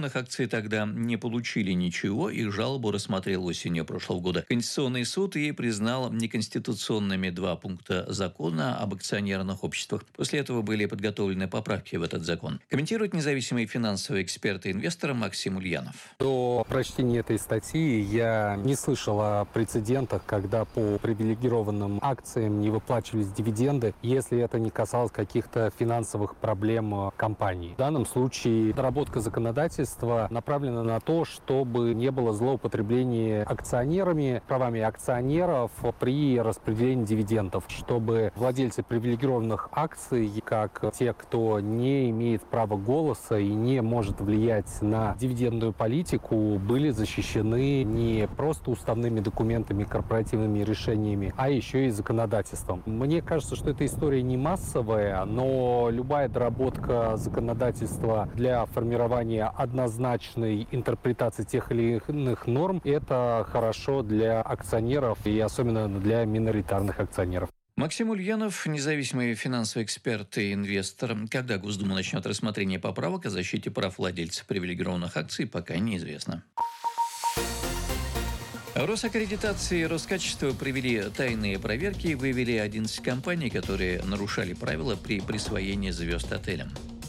привилегированных акций тогда не получили ничего, их жалобу рассмотрел осенью прошлого года Конституционный суд и признал неконституционными 2 пункта закона об акционерных обществах. После этого были подготовлены поправки в этот закон. Комментирует независимый финансовый эксперт и инвестор Максим Ульянов. До прочтения этой статьи я не слышал о прецедентах, когда по привилегированным акциям не выплачивались дивиденды, если это не касалось каких-то финансовых проблем компании. В данном случае доработка законодательства направлена на то, чтобы не было злоупотребления акционерами, правами акционеров при распределении дивидендов, чтобы владельцы привилегированных акций, как те, кто не имеет права голоса и не может влиять на дивидендную политику, были защищены не просто уставными документами, корпоративными решениями, а еще и законодательством. Мне кажется, что эта история не массовая, но любая доработка законодательства для формирования однозначной интерпретации тех или иных норм – это хорошо для акционеров и особенно для миноритарных акционеров. Максим Ульянов, независимый финансовый эксперт и инвестор. Когда Госдума начнет рассмотрение поправок о защите прав владельцев привилегированных акций, пока неизвестно. Росаккредитация и Роскачество провели тайные проверки и выявили 11 компаний, которые нарушали правила при присвоении звезд отелям.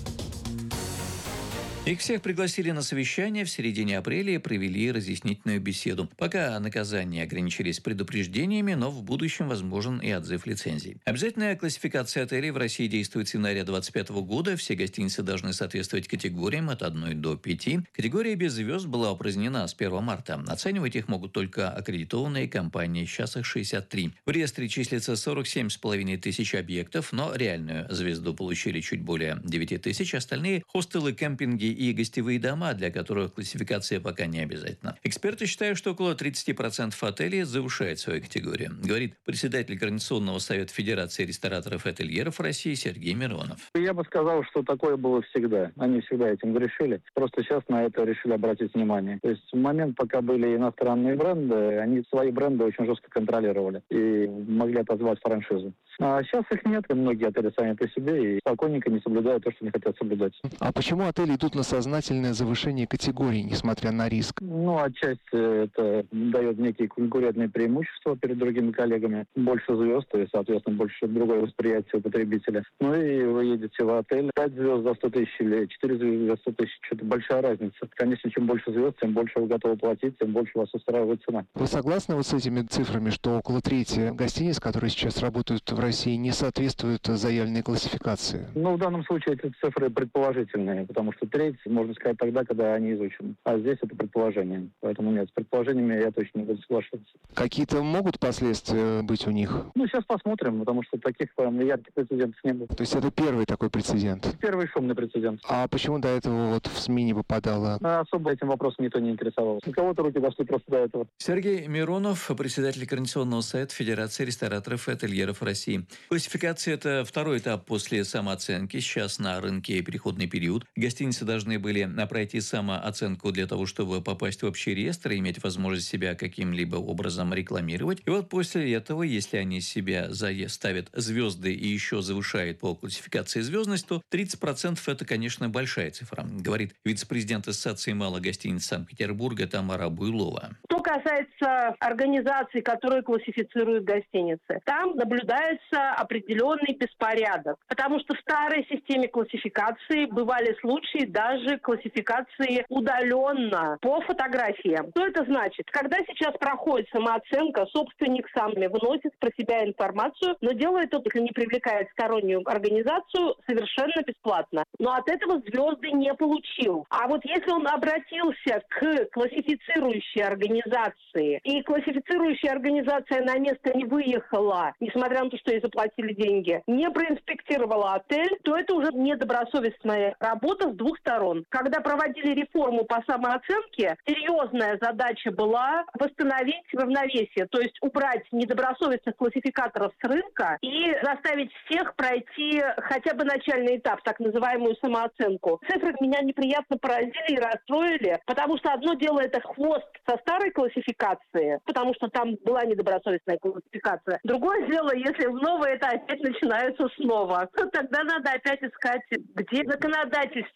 Их всех пригласили на совещание в середине апреля и провели разъяснительную беседу. Пока наказания ограничились предупреждениями, но в будущем возможен и отзыв лицензий. Обязательная классификация отелей в России действует с января 2025 года. Все гостиницы должны соответствовать категориям от 1 до 5. Категория без звезд была упразднена с 1 марта. Оценивать их могут только аккредитованные компании. Сейчас их 63. В реестре числится 47,5 тысяч объектов, но реальную звезду получили чуть более 9 тысяч. Остальные – хостелы, кемпинги и гостевые дома, для которых классификация пока не обязательна. Эксперты считают, что около 30% отелей завышает свою категорию, говорит председатель Координационного совета Федерации рестораторов и ательеров России Сергей Миронов. Я бы сказал, что такое было всегда. Они всегда этим грешили. Просто сейчас на это решили обратить внимание. То есть в момент, пока были иностранные бренды, они свои бренды очень жестко контролировали и могли отозвать франшизу. А сейчас их нет, и многие отели сами по себе и спокойненько не соблюдают то, что не хотят соблюдать. А почему отели идут на сознательное завышение категорий, несмотря на риск? Отчасти это дает некие конкурентные преимущества перед другими коллегами. Больше звезд и, соответственно, больше другое восприятие у потребителя. И вы едете в отель, 5 звезд за 100 тысяч или 4 звезды за 100 тысяч. Что-то большая разница. Конечно, чем больше звезд, тем больше вы готовы платить, тем больше вас устраивает цена. Вы согласны с этими цифрами, что около трети гостиниц, которые сейчас работают в России, не соответствуют заявленной классификации? В данном случае эти цифры предположительные, потому что треть можно сказать тогда, когда они изучены. А здесь это предположение. Поэтому нет, с предположениями я точно не буду соглашаться. Какие-то могут последствия быть у них? Сейчас посмотрим, потому что таких ярких прецедентов не было. То есть это первый такой прецедент? Первый шумный прецедент. А почему до этого в СМИ не попадало? Особо этим вопросом никто не интересовался. У кого-то руки дошли просто до этого. Сергей Миронов, председатель Координационного совета Федерации рестораторов и ательеров России. Классификация – это второй этап после самооценки. Сейчас на рынке переходный период. Гостиницы должны были пройти самооценку для того, чтобы попасть в общий реестр и иметь возможность себя каким-либо образом рекламировать. И вот после этого, если они себя ставят звезды и еще завышают по классификации звездность, то 30% это, конечно, большая цифра, говорит вице-президент Ассоциации малых гостиниц Санкт-Петербурга Тамара Буйлова. Что касается организаций, которые классифицируют гостиницы, там наблюдается определенный беспорядок, потому что в старой системе классификации бывали случаи даже классификации удаленно по фотографиям. Что это значит? Когда сейчас проходит самооценка, собственник сам выносит про себя информацию, но делает это, если не привлекает стороннюю организацию, совершенно бесплатно. Но от этого звезды не получил. А вот если он обратился к классифицирующей организации, и классифицирующая организация на место не выехала, несмотря на то, что ей заплатили деньги, не проинспектировала отель, то это уже недобросовестная работа с двух сторон. Когда проводили реформу по самооценке, серьезная задача была восстановить равновесие, то есть убрать недобросовестных классификаторов с рынка и заставить всех пройти хотя бы начальный этап, так называемую самооценку. Цифры меня неприятно поразили и расстроили, потому что одно дело это хвост со старой классификации, потому что там была недобросовестная классификация. Другое дело, если в новое это опять начинается снова. Тогда надо опять искать, где в законодательстве есть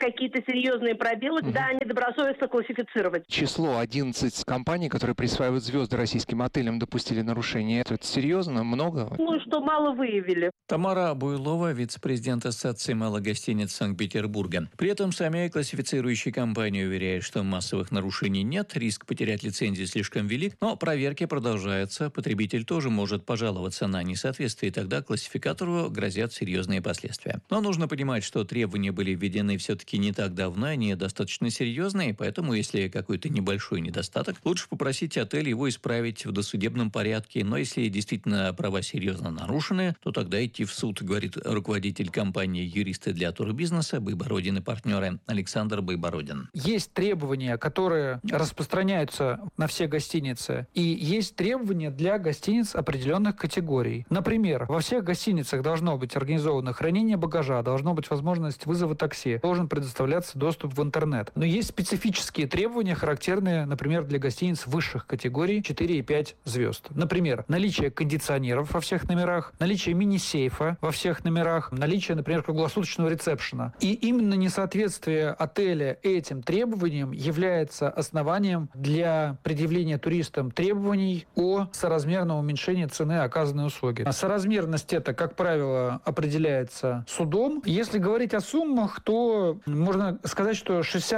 какие-то серьезные пробелы, да, они добросовестно классифицировать. Число 11 компаний, которые присваивают звезды российским отелям, допустили нарушение. Это серьезно? Много? Ну, что мало выявили. Тамара Буйлова, вице-президент Ассоциации малых гостиниц Санкт-Петербурга. При этом сами классифицирующие компании уверяют, что массовых нарушений нет, риск потерять лицензию слишком велик, но проверки продолжаются. Потребитель тоже может пожаловаться на несоответствие, и тогда классификатору грозят серьезные последствия. Но нужно понимать, что требования были введены все-таки не так давно, они достаточно серьезные, поэтому если какой-то небольшой недостаток, лучше попросить отель его исправить в досудебном порядке. Но если действительно права серьезно нарушены, то тогда идти в суд, говорит руководитель компании «Юристы для турбизнеса» Байбородин и партнеры Александр Байбородин. Есть требования, которые распространяются на все гостиницы, и есть требования для гостиниц определенных категорий. Например, во всех гостиницах должно быть организовано хранение багажа, должна быть возможность вызова такси, должен предоставляться доступ в интернет. Но есть специфические требования, характерные, например, для гостиниц высших категорий 4 и 5 звезд. Например, наличие кондиционеров во всех номерах, наличие мини-сейфа во всех номерах, наличие, например, круглосуточного ресепшена. И именно несоответствие отеля этим требованиям является основанием для предъявления туристам требований о соразмерном уменьшении цены оказанной услуги. Соразмерность это, как правило, определяется судом. Если говорить о суммах, то можно сказать, что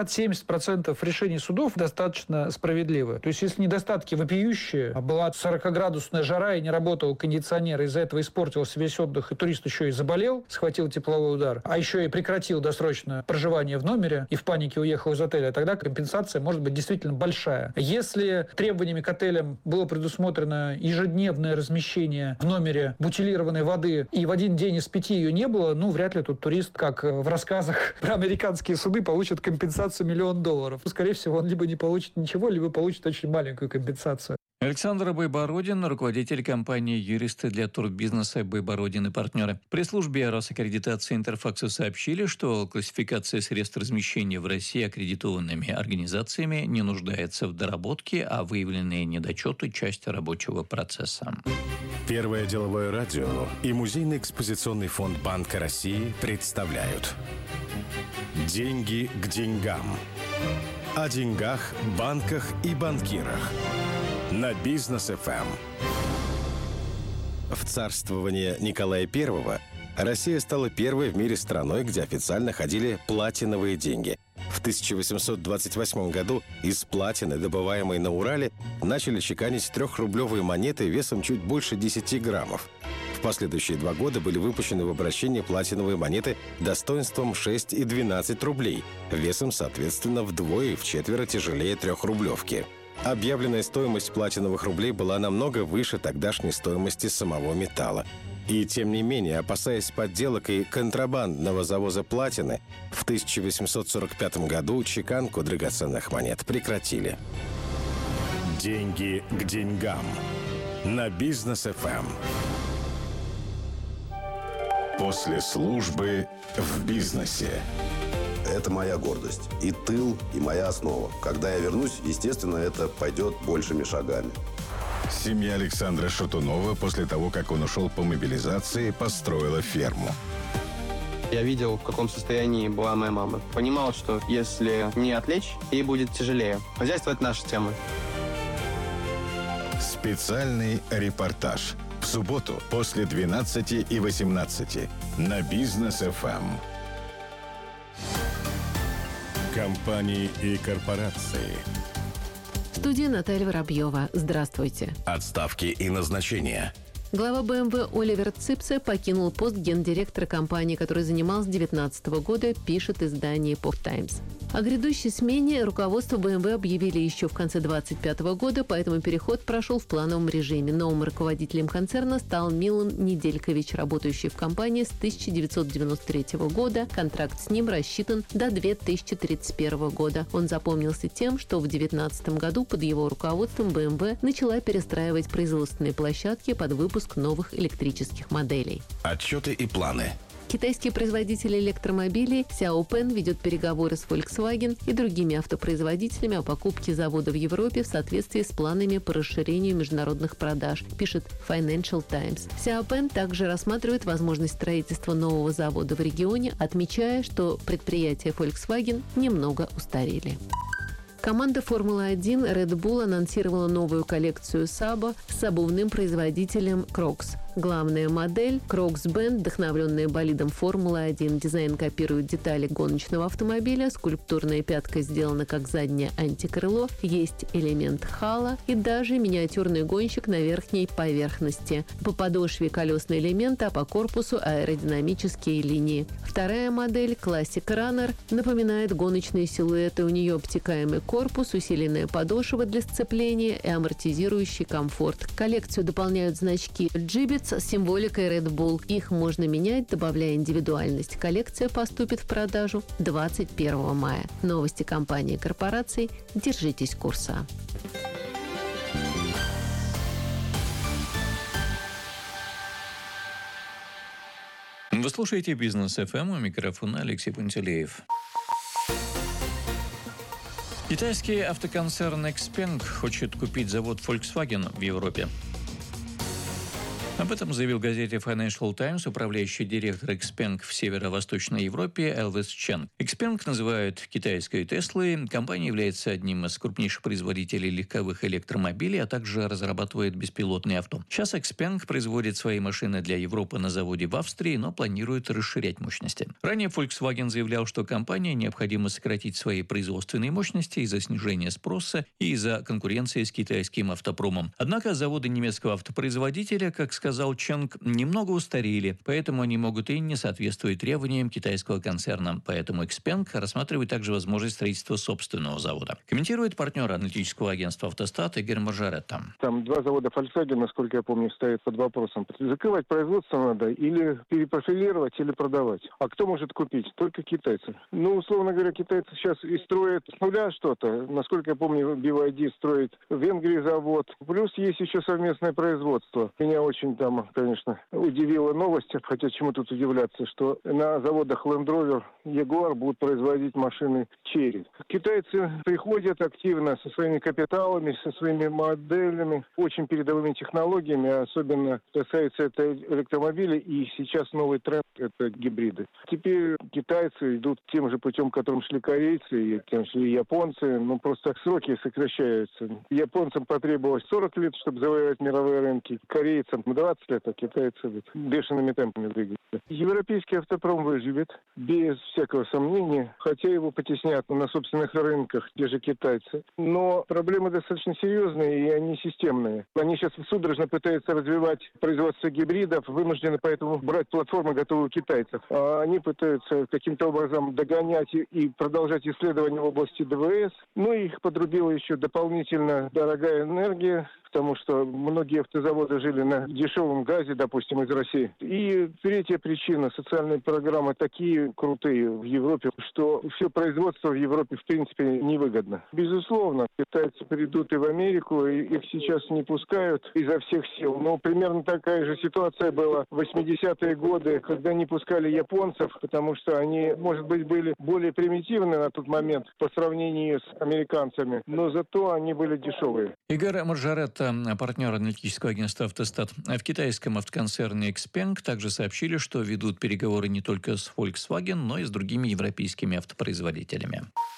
60-70% решений судов достаточно справедливы. То есть, если недостатки вопиющие, была 40-градусная жара и не работал кондиционер, из-за этого испортился весь отдых, и турист еще и заболел, схватил тепловой удар, а еще и прекратил досрочное проживание в номере и в панике уехал из отеля, тогда компенсация может быть действительно большая. Если требованиями к отелям было предусмотрено ежедневное размещение в номере бутилированной воды, и в один день из 5 ее не было, вряд ли тут турист, как в рассказах про американские суды, получит компенсацию $1 миллион. Скорее всего, он либо не получит ничего, либо получит очень маленькую компенсацию. Александр Байбородин, руководитель компании «Юристы для турбизнеса» Байбородин и партнеры. При службе Росаккредитации Интерфаксу сообщили, что классификация средств размещения в России аккредитованными организациями не нуждается в доработке, а выявленные недочеты – часть рабочего процесса. Первое деловое радио и Музейный экспозиционный фонд Банка России представляют «Деньги к деньгам». О деньгах, банках и банкирах. На Бизнес ФМ. В царствование Николая I Россия стала первой в мире страной, где официально ходили платиновые деньги. В 1828 году из платины, добываемой на Урале, начали чеканить 3-рублевые монеты весом чуть больше 10 граммов. В последующие 2 года были выпущены в обращение платиновые монеты достоинством 6 и 12 рублей, весом, соответственно, вдвое и вчетверо тяжелее 3-рублевки. Объявленная стоимость платиновых рублей была намного выше тогдашней стоимости самого металла. И тем не менее, опасаясь подделок и контрабандного завоза платины, в 1845 году чеканку драгоценных монет прекратили. Деньги к деньгам. На Бизнес ФМ. После службы в бизнесе. Это моя гордость. И тыл, и моя основа. Когда я вернусь, естественно, это пойдет большими шагами. Семья Александра Шатунова после того, как он ушел по мобилизации, построила ферму. Я видел, в каком состоянии была моя мама. Понимал, что если не отвлечь, ей будет тяжелее. Хозяйство – это наша тема. Специальный репортаж. В субботу после 12 и 18 на Бизнес ФМ. Компании и корпорации. В студии Наталья Воробьева. Здравствуйте. Отставки и назначения. Глава BMW Оливер Ципсе покинул пост гендиректора компании, который занимал с 2019 года, пишет издание Pop Times. О грядущей смене руководство BMW объявили еще в конце 2025 года, поэтому переход прошел в плановом режиме. Новым руководителем концерна стал Милан Неделькович, работающий в компании с 1993 года. Контракт с ним рассчитан до 2031 года. Он запомнился тем, что в 2019 году под его руководством BMW начала перестраивать производственные площадки под выпуск новых электрических моделей. Отчеты и планы. Китайский производитель электромобилей Xiaopeng ведет переговоры с Volkswagen и другими автопроизводителями о покупке завода в Европе в соответствии с планами по расширению международных продаж, пишет Financial Times. Xiaopeng также рассматривает возможность строительства нового завода в регионе, отмечая, что предприятия Volkswagen немного устарели. Команда Формулы-1 Red Bull анонсировала новую коллекцию Sabo с обувным производителем Crocs. Главная модель Crocs Band, вдохновленная болидом Формулы-1. Дизайн копирует детали гоночного автомобиля, скульптурная пятка сделана как заднее антикрыло, есть элемент хала и даже миниатюрный гонщик на верхней поверхности. По подошве колесные элементы, а по корпусу аэродинамические линии. Вторая модель Classic Runner напоминает гоночные силуэты. У нее обтекаемый корпус, усиленная подошва для сцепления и амортизирующий комфорт. Коллекцию дополняют значки Gibbet с символикой Red Bull. Их можно менять, добавляя индивидуальность. Коллекция поступит в продажу 21 мая. Новости компании и корпораций. Держитесь курса. Вы слушаете «Бизнес ФМ», у микрофона Алексей Пантелеев. Китайский автоконцерн XPeng хочет купить завод Volkswagen в Европе. Об этом заявил газете Financial Times управляющий директор XPeng в Северо-Восточной Европе Элвис Чен. XPeng называют китайской Теслой. Компания является одним из крупнейших производителей легковых электромобилей, а также разрабатывает беспилотные авто. Сейчас XPeng производит свои машины для Европы на заводе в Австрии, но планирует расширять мощности. Ранее Volkswagen заявлял, что компании необходимо сократить свои производственные мощности из-за снижения спроса и из-за конкуренции с китайским автопромом. Однако заводы немецкого автопроизводителя, как сказал Ченг, немного устарели, поэтому они могут и не соответствовать требованиям китайского концерна. Поэтому XPeng рассматривает также возможность строительства собственного завода. Комментирует партнер аналитического агентства «Автостат» Игорь Маржаретта. Там два завода Volkswagen, насколько я помню, стоят под вопросом. Закрывать производство надо или перепрофилировать, или продавать. А кто может купить? Только китайцы. Условно говоря, китайцы сейчас и строят с нуля что-то. Насколько я помню, BYD строит в Венгрии завод. Плюс есть еще совместное производство. Меня очень там, конечно, удивила новость, хотя чему тут удивляться, что на заводах Land Rover, Jaguar будут производить машины Chery. Китайцы приходят активно со своими капиталами, со своими моделями, очень передовыми технологиями, особенно касается это электромобилей, и сейчас новый тренд – это гибриды. Теперь китайцы идут тем же путем, которым шли корейцы, и тем шли японцы, просто сроки сокращаются. Японцам потребовалось 40 лет, чтобы завоевать мировые рынки, корейцам 20 лет, а китайцы бешеными темпами двигаются. Европейский автопром выживет, без всякого сомнения, хотя его потеснят на собственных рынках, те же китайцы. Но проблемы достаточно серьезные, и они системные. Они сейчас судорожно пытаются развивать производство гибридов, вынуждены поэтому брать платформы, готовые у китайцев. А они пытаются каким-то образом догонять и продолжать исследования в области ДВС. Их подрубила еще дополнительно дорогая энергия, потому что многие автозаводы жили на дешевом газе, допустим, из России. И третья причина – социальные программы такие крутые в Европе, что все производство в Европе в принципе невыгодно. Безусловно, китайцы придут и в Америку, и их сейчас не пускают изо всех сил. Но примерно такая же ситуация была в 80-е годы, когда не пускали японцев, потому что они, может быть, были более примитивны на тот момент по сравнению с американцами, но зато они были дешевые. Игорь Маржаретта, партнер аналитического агентства «Автостат». В китайском автоконцерне XPeng также сообщили, что ведут переговоры не только с Volkswagen, но и с другими европейскими автопроизводителями.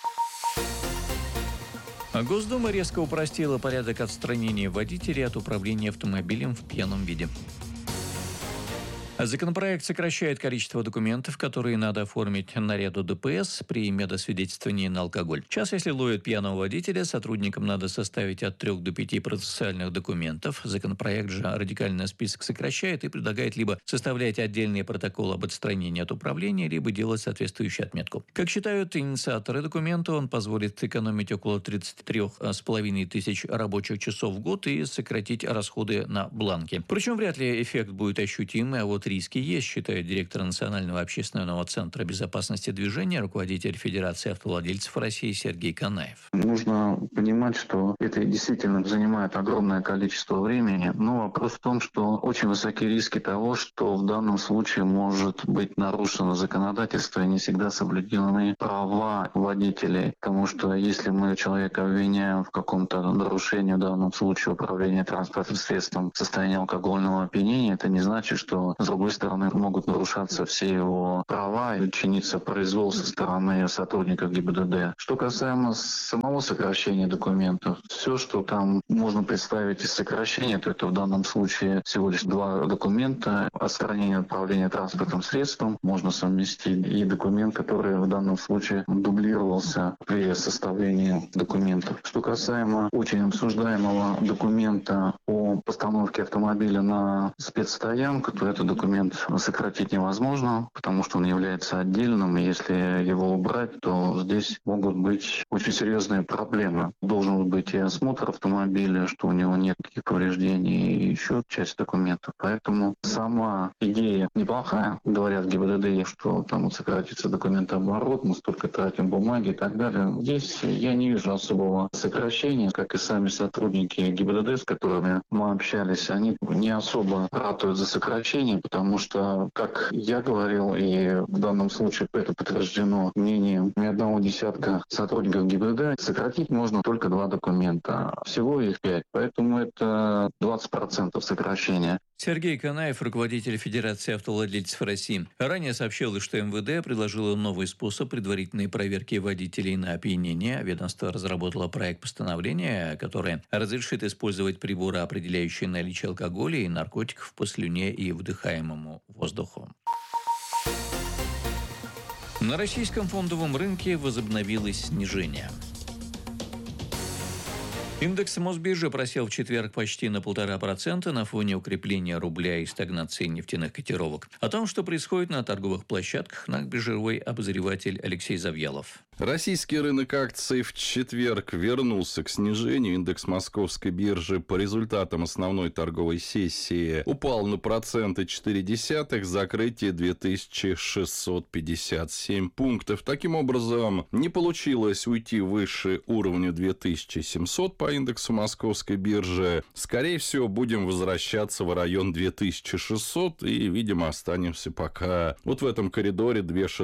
Госдума резко упростила порядок отстранения водителей от управления автомобилем в пьяном виде. Законопроект сокращает количество документов, которые надо оформить наряду ДПС при медосвидетельствовании на алкоголь. Сейчас, если ловят пьяного водителя, сотрудникам надо составить от 3 до 5 процессуальных документов. Законопроект же радикально список сокращает и предлагает либо составлять отдельные протоколы об отстранении от управления, либо делать соответствующую отметку. Как считают инициаторы документа, он позволит сэкономить около 33,5 тысяч рабочих часов в год и сократить расходы на бланки. Причем вряд ли эффект будет ощутимый, а вот Тут риски есть, считает директор Национального общественного центра безопасности движения, руководитель Федерации автовладельцев России Сергей Канаев. Нужно понимать, что это действительно занимает огромное количество времени, но вопрос в том, что очень высокие риски того, что в данном случае может быть нарушено законодательство и не всегда соблюдены права водителей. Потому что если мы человека обвиняем в каком-то нарушении, в данном случае управления транспортным средством в состоянии алкогольного опьянения, это не значит, что с другой стороны могут нарушаться все его права и чиниться произвол со стороны сотрудников ГИБДД. Что касаемо самого сокращения документов, все, что там можно представить из сокращения, то это в данном случае всего лишь 2 документа. Отстранение управления транспортным средством можно совместить и документ, который в данном случае дублировался при составлении документов. Что касаемо очень обсуждаемого документа о постановке автомобиля на спецстоянку, то этот документ сократить невозможно, потому что он является отдельным, и если его убрать, то здесь могут быть очень серьезные проблемы. Должен быть и осмотр автомобиля, что у него нет никаких повреждений, и еще часть документов. Поэтому сама идея неплохая. Говорят ГИБДД, что там вот сократится документооборот, мы столько тратим бумаги и так далее. Здесь я не вижу особого сокращения, как и сами сотрудники ГИБДД, с которыми мы общались, они не особо ратуют за сокращение, потому что, как я говорил, и в данном случае это подтверждено мнением ни одного десятка сотрудников ГИБДД, сократить можно только 2 документа. Всего их 5, поэтому это 20% сокращения. Сергей Канаев, руководитель Федерации автовладельцев России. Ранее сообщилось, что МВД предложило новый способ предварительной проверки водителей на опьянение. Ведомство разработало проект постановления, которое разрешит использовать приборы, определяющие наличие алкоголя и наркотиков по слюне и вдыхаемому воздуху. На российском фондовом рынке возобновилось снижение. Индекс Мосбиржи просел в четверг почти на 1,5% на фоне укрепления рубля и стагнации нефтяных котировок. О том, что происходит на торговых площадках, наш биржевой обозреватель Алексей Завьялов. Российский рынок акций в четверг вернулся к снижению. Индекс Московской биржи по результатам основной торговой сессии упал на 0,4%, закрытие 2657 пунктов. Таким образом, не получилось уйти выше уровня 2700 по индексу Московской биржи. Скорее всего, будем возвращаться в район 2600 и, видимо, останемся пока вот в этом коридоре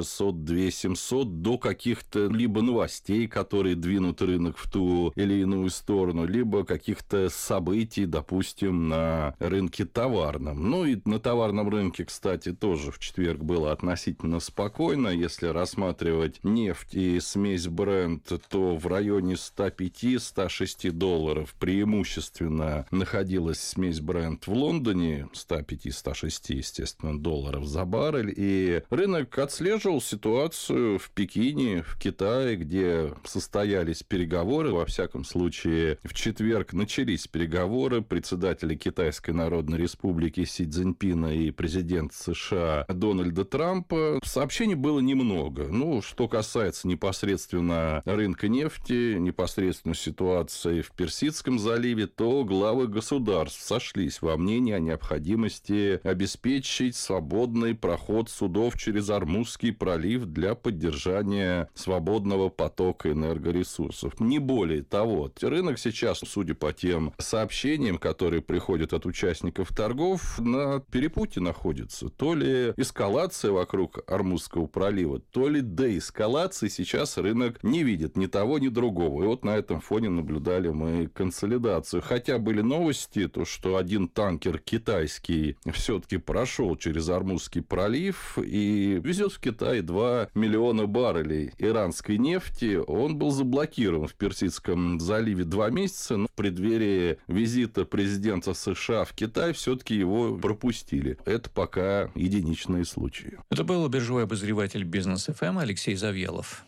2600-2700 до каких-то либо новостей, которые двинут рынок в ту или иную сторону, либо каких-то событий, допустим, на рынке товарном. Ну и на товарном рынке, кстати, тоже в четверг было относительно спокойно. Если рассматривать нефть и смесь Brent, то в районе $105-106 преимущественно находилась смесь Brent в Лондоне, 105-106, естественно, долларов за баррель. И рынок отслеживал ситуацию в Пекине, в Китае, где состоялись переговоры. Во всяком случае, в четверг начались переговоры председателя Китайской Народной Республики Си Цзиньпина и президента США Дональда Трампа. Сообщений было немного. Ну, что касается непосредственно рынка нефти, непосредственно ситуации в Персидском заливе, то главы государств сошлись во мнении о необходимости обеспечить свободный проход судов через Ормузский пролив для поддержания свободного потока энергоресурсов. Не более того. Рынок сейчас, судя по тем сообщениям, которые приходят от участников торгов, на перепутье находится. То ли эскалация вокруг Ормузского пролива, то ли деэскалации сейчас рынок не видит ни того, ни другого. И вот на этом фоне наблюдали мы консолидацию. Хотя были новости, то что один танкер китайский все-таки прошел через Ормузский пролив и везет в Китай 2 миллиона баррелей иранской нефти. Он был заблокирован в Персидском заливе 2 месяца, но в преддверии визита президента США в Китай все-таки его пропустили. Это пока единичные случаи. Это был биржевой обозреватель Бизнес ФМ Алексей Завьялов.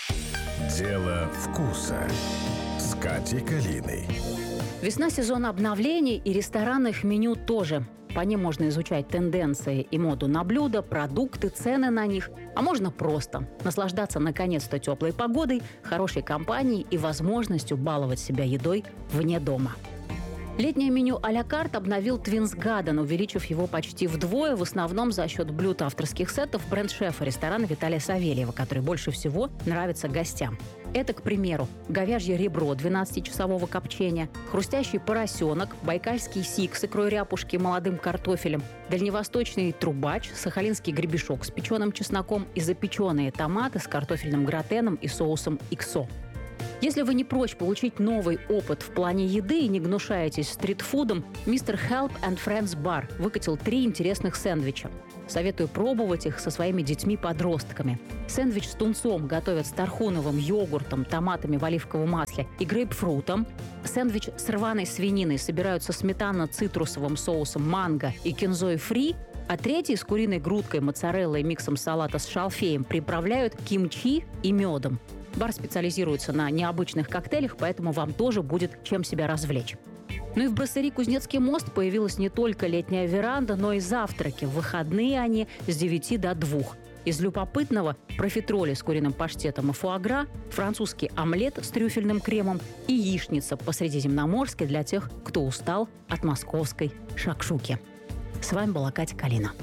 Дело вкуса с Катей Калиной. Весна — сезон обновлений, и ресторанных меню тоже. По ним можно изучать тенденции и моду на блюда, продукты, цены на них. А можно просто наслаждаться наконец-то теплой погодой, хорошей компанией и возможностью баловать себя едой вне дома. Летнее меню а-ля карт обновил Twins Garden, увеличив его почти вдвое, в основном за счет блюд авторских сетов бренд-шефа ресторана Виталия Савельева, который больше всего нравится гостям. Это, к примеру, говяжье ребро 12-часового копчения, хрустящий поросенок, байкальский сик с икрой ряпушки и молодым картофелем, дальневосточный трубач, сахалинский гребешок с печеным чесноком и запеченные томаты с картофельным гратеном и соусом иксо. Если вы не прочь получить новый опыт в плане еды и не гнушаетесь стритфудом, Mr. Help and Friends Bar выкатил 3 интересных сэндвича. Советую пробовать их со своими детьми-подростками. Сэндвич с тунцом готовят с тархуновым, йогуртом, томатами в оливковом масле и грейпфрутом. Сэндвич с рваной свининой собирают со сметанно-цитрусовым соусом манго и кинзой фри, а третий с куриной грудкой, моцареллой и миксом салата с шалфеем приправляют кимчи и медом. Бар специализируется на необычных коктейлях, поэтому вам тоже будет чем себя развлечь. Ну и в брасserie «Кузнецкий мост» появилась не только летняя веранда, но и завтраки. В выходные они с 9 до 2. Из любопытного – профитроли с куриным паштетом и фуагра, французский омлет с трюфельным кремом и яичница по-средиземноморски для тех, кто устал от московской шакшуки. С вами была Катя Калина.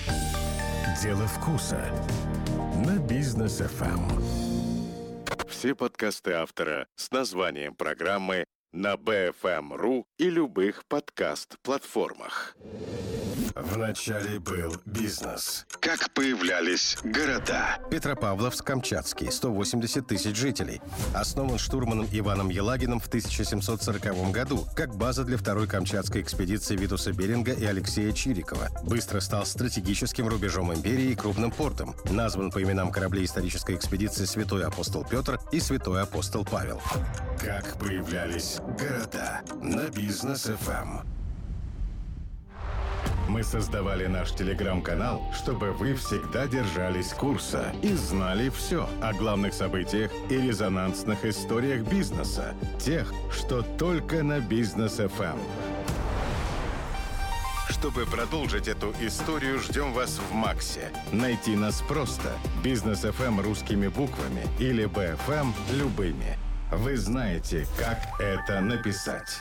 Дело вкуса на Бизнес ФМ. Все подкасты автора с названием программы на BFM.ru и любых подкаст-платформах. Вначале был бизнес. Как появлялись города. Петропавловск-Камчатский, 180 тысяч жителей. Основан штурманом Иваном Елагиным в 1740 году как база для второй камчатской экспедиции Витуса Беринга и Алексея Чирикова. Быстро стал стратегическим рубежом империи и крупным портом. Назван по именам кораблей исторической экспедиции Святой Апостол Петр и Святой Апостол Павел. Как появлялись города на Бизнес ФМ. Мы создавали наш телеграм-канал, чтобы вы всегда держались курса и знали все о главных событиях и резонансных историях бизнеса. Тех, что только на Бизнес ФМ. Чтобы продолжить эту историю, ждем вас в Максе. Найти нас просто. Бизнес ФМ русскими буквами или БФМ любыми. Вы знаете, как это написать.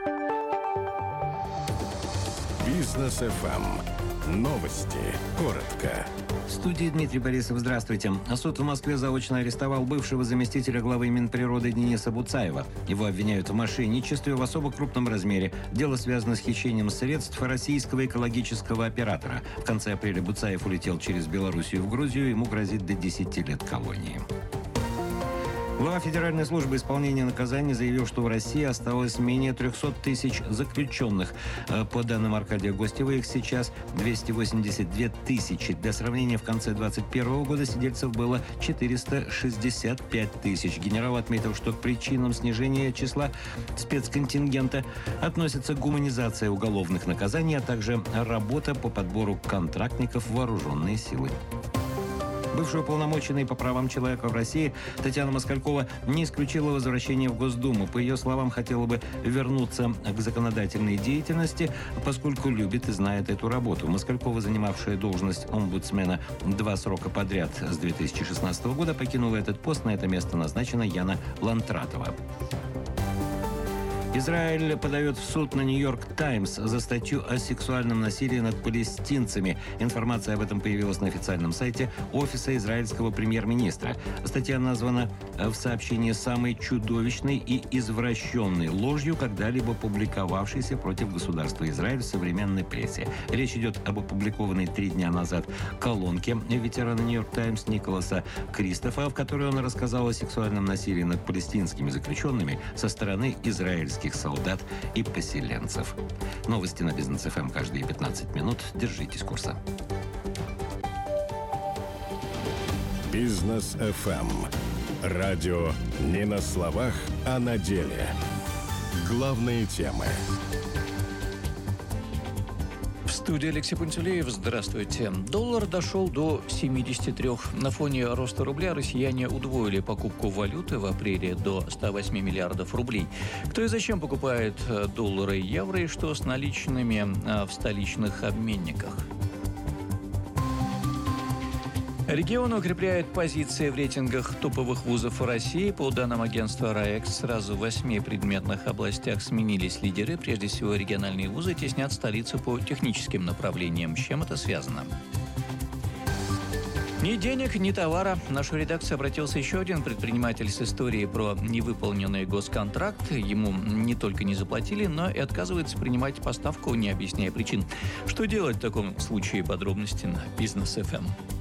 Бизнес ФМ. Новости. Коротко. В студии Дмитрий Борисов. Здравствуйте. Суд в Москве заочно арестовал бывшего заместителя главы Минприроды Дениса Буцаева. Его обвиняют в мошенничестве в особо крупном размере. Дело связано с хищением средств российского экологического оператора. В конце апреля Буцаев улетел через Белоруссию в Грузию. Ему грозит до 10 лет колонии. Глава Федеральной службы исполнения наказаний заявил, что в России осталось менее 300 тысяч заключенных. По данным Аркадия Гостева, их сейчас 282 тысячи. Для сравнения, в конце 2021 года сидельцев было 465 тысяч. Генерал отметил, что к причинам снижения числа спецконтингента относятся гуманизация уголовных наказаний, а также работа по подбору контрактников в вооруженные силы. Бывшая уполномоченная по правам человека в России Татьяна Москалькова не исключила возвращение в Госдуму. По ее словам, хотела бы вернуться к законодательной деятельности, поскольку любит и знает эту работу. Москалькова, занимавшая должность омбудсмена 2 срока подряд с 2016 года, покинула этот пост. На это место назначена Яна Лантратова. Израиль подает в суд на «Нью-Йорк Таймс» за статью о сексуальном насилии над палестинцами. Информация об этом появилась на официальном сайте офиса израильского премьер-министра. Статья названа в сообщении самой чудовищной и извращенной ложью, когда-либо публиковавшейся против государства Израиль в современной прессе. Речь идет об опубликованной 3 дня назад колонке ветерана «Нью-Йорк Таймс» Николаса Кристофа, в которой он рассказал о сексуальном насилии над палестинскими заключенными со стороны израильских солдат и поселенцев. Новости на Бизнес ФМ каждые 15 минут. Держитесь курса. Бизнес ФМ. Радио не на словах, а на деле. Главные темы. В студии Алексей Пантелеев. Здравствуйте. Доллар дошел до 73. На фоне роста рубля россияне удвоили покупку валюты в апреле до 108 миллиардов рублей. Кто и зачем покупает доллары и евро, и что с наличными в столичных обменниках? Регион укрепляет позиции в рейтингах топовых вузов России. По данным агентства РАЭКС, сразу в 8 предметных областях сменились лидеры. Прежде всего, региональные вузы теснят столицу по техническим направлениям. С чем это связано? Ни денег, ни товара. В нашу редакцию обратился еще один предприниматель с историей про невыполненный госконтракт. Ему не только не заплатили, но и отказывается принимать поставку, не объясняя причин. Что делать в таком случае? Подробности на Бизнес ФМ.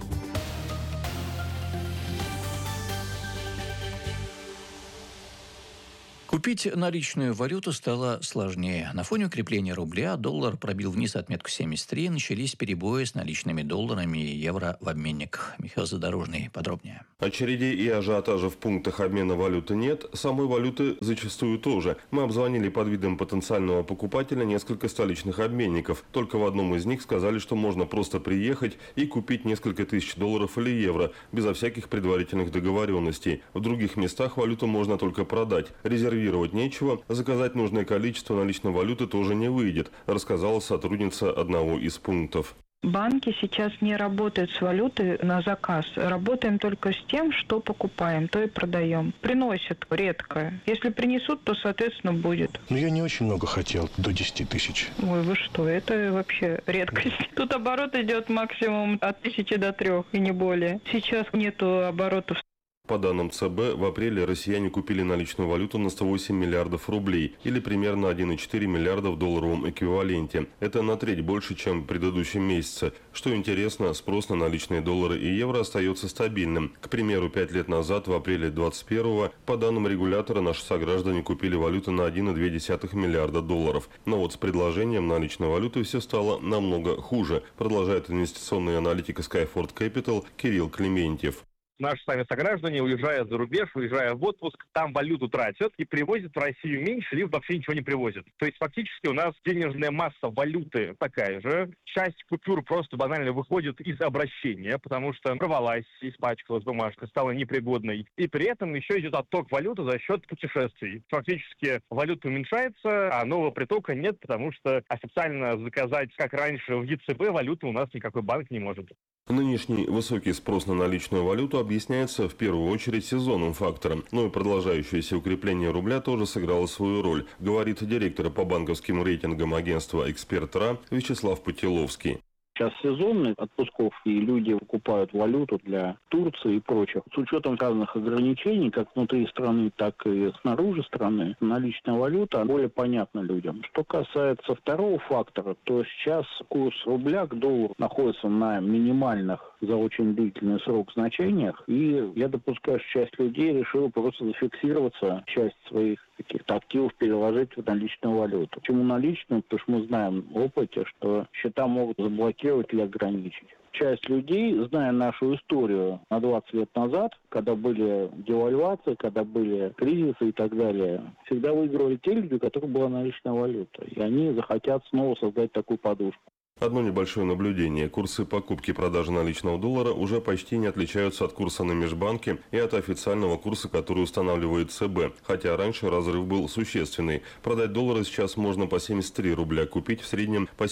Купить наличную валюту стало сложнее. На фоне укрепления рубля доллар пробил вниз отметку 73, начались перебои с наличными долларами и евро в обменниках. Михаил Задорожный подробнее. Очередей и ажиотажа в пунктах обмена валюты нет, самой валюты зачастую тоже. Мы обзвонили под видом потенциального покупателя несколько столичных обменников. Только в одном из них сказали, что можно просто приехать и купить несколько тысяч долларов или евро, безо всяких предварительных договоренностей. В других местах валюту можно только продать. Резервировать нечего, заказать нужное количество наличной валюты тоже не выйдет, рассказала сотрудница одного из пунктов. Банки сейчас не работают с валютой на заказ. Работаем только с тем, что покупаем, то и продаем. Приносят редко. Если принесут, то, соответственно, будет. Но я не очень много хотел, до 10 тысяч. Ой, вы что, это вообще редкость. Тут оборот идет максимум от 1000 до 3 и не более. Сейчас нету оборотов. По данным ЦБ, в апреле россияне купили наличную валюту на 108 миллиардов рублей, или примерно 1,4 миллиарда в долларовом эквиваленте. Это на треть больше, чем в предыдущем месяце. Что интересно, спрос на наличные доллары и евро остается стабильным. К примеру, 5 лет назад, в апреле 2021, по данным регулятора, наши сограждане купили валюту на 1,2 миллиарда долларов. Но вот с предложением наличной валюты все стало намного хуже, продолжает инвестиционный аналитик Skyford Capital Кирилл Клементьев. Наши сами сограждане, уезжая за рубеж, уезжая в отпуск, там валюту тратят и привозят в Россию меньше, либо вообще ничего не привозят. То есть фактически у нас денежная масса валюты такая же. Часть купюр просто банально выходит из обращения, потому что порвалась, испачкалась бумажка, стала непригодной. И при этом еще идет отток валюты за счет путешествий. Фактически валюта уменьшается, а нового притока нет, потому что официально заказать, как раньше, в ЕЦБ валюту у нас никакой банк не может. Нынешний высокий спрос на наличную валюту объясняется в первую очередь сезонным фактором, но и продолжающееся укрепление рубля тоже сыграло свою роль, говорит директор по банковским рейтингам агентства «Эксперт РА» Вячеслав Путиловский. Сейчас сезонный отпусков, и люди покупают валюту для Турции и прочих. С учетом разных ограничений, как внутри страны, так и снаружи страны, наличная валюта более понятна людям. Что касается второго фактора, то сейчас курс рубля к доллару находится на минимальных за очень длительный срок значениях, и я допускаю, что часть людей решила просто зафиксироваться, часть своих каких-то активов переложить в наличную валюту. Почему наличную? Потому что мы знаем в опыте, что счета могут заблокировать или ограничить. Часть людей, зная нашу историю на 20 лет назад, когда были девальвации, когда были кризисы и так далее, всегда выигрывали те люди, у которых была наличная валюта. И они захотят снова создать такую подушку. Одно небольшое наблюдение. Курсы покупки и продажи наличного доллара уже почти не отличаются от курса на межбанке и от официального курса, который устанавливает ЦБ. Хотя раньше разрыв был существенный. Продать доллары сейчас можно по 73 рубля, купить в среднем по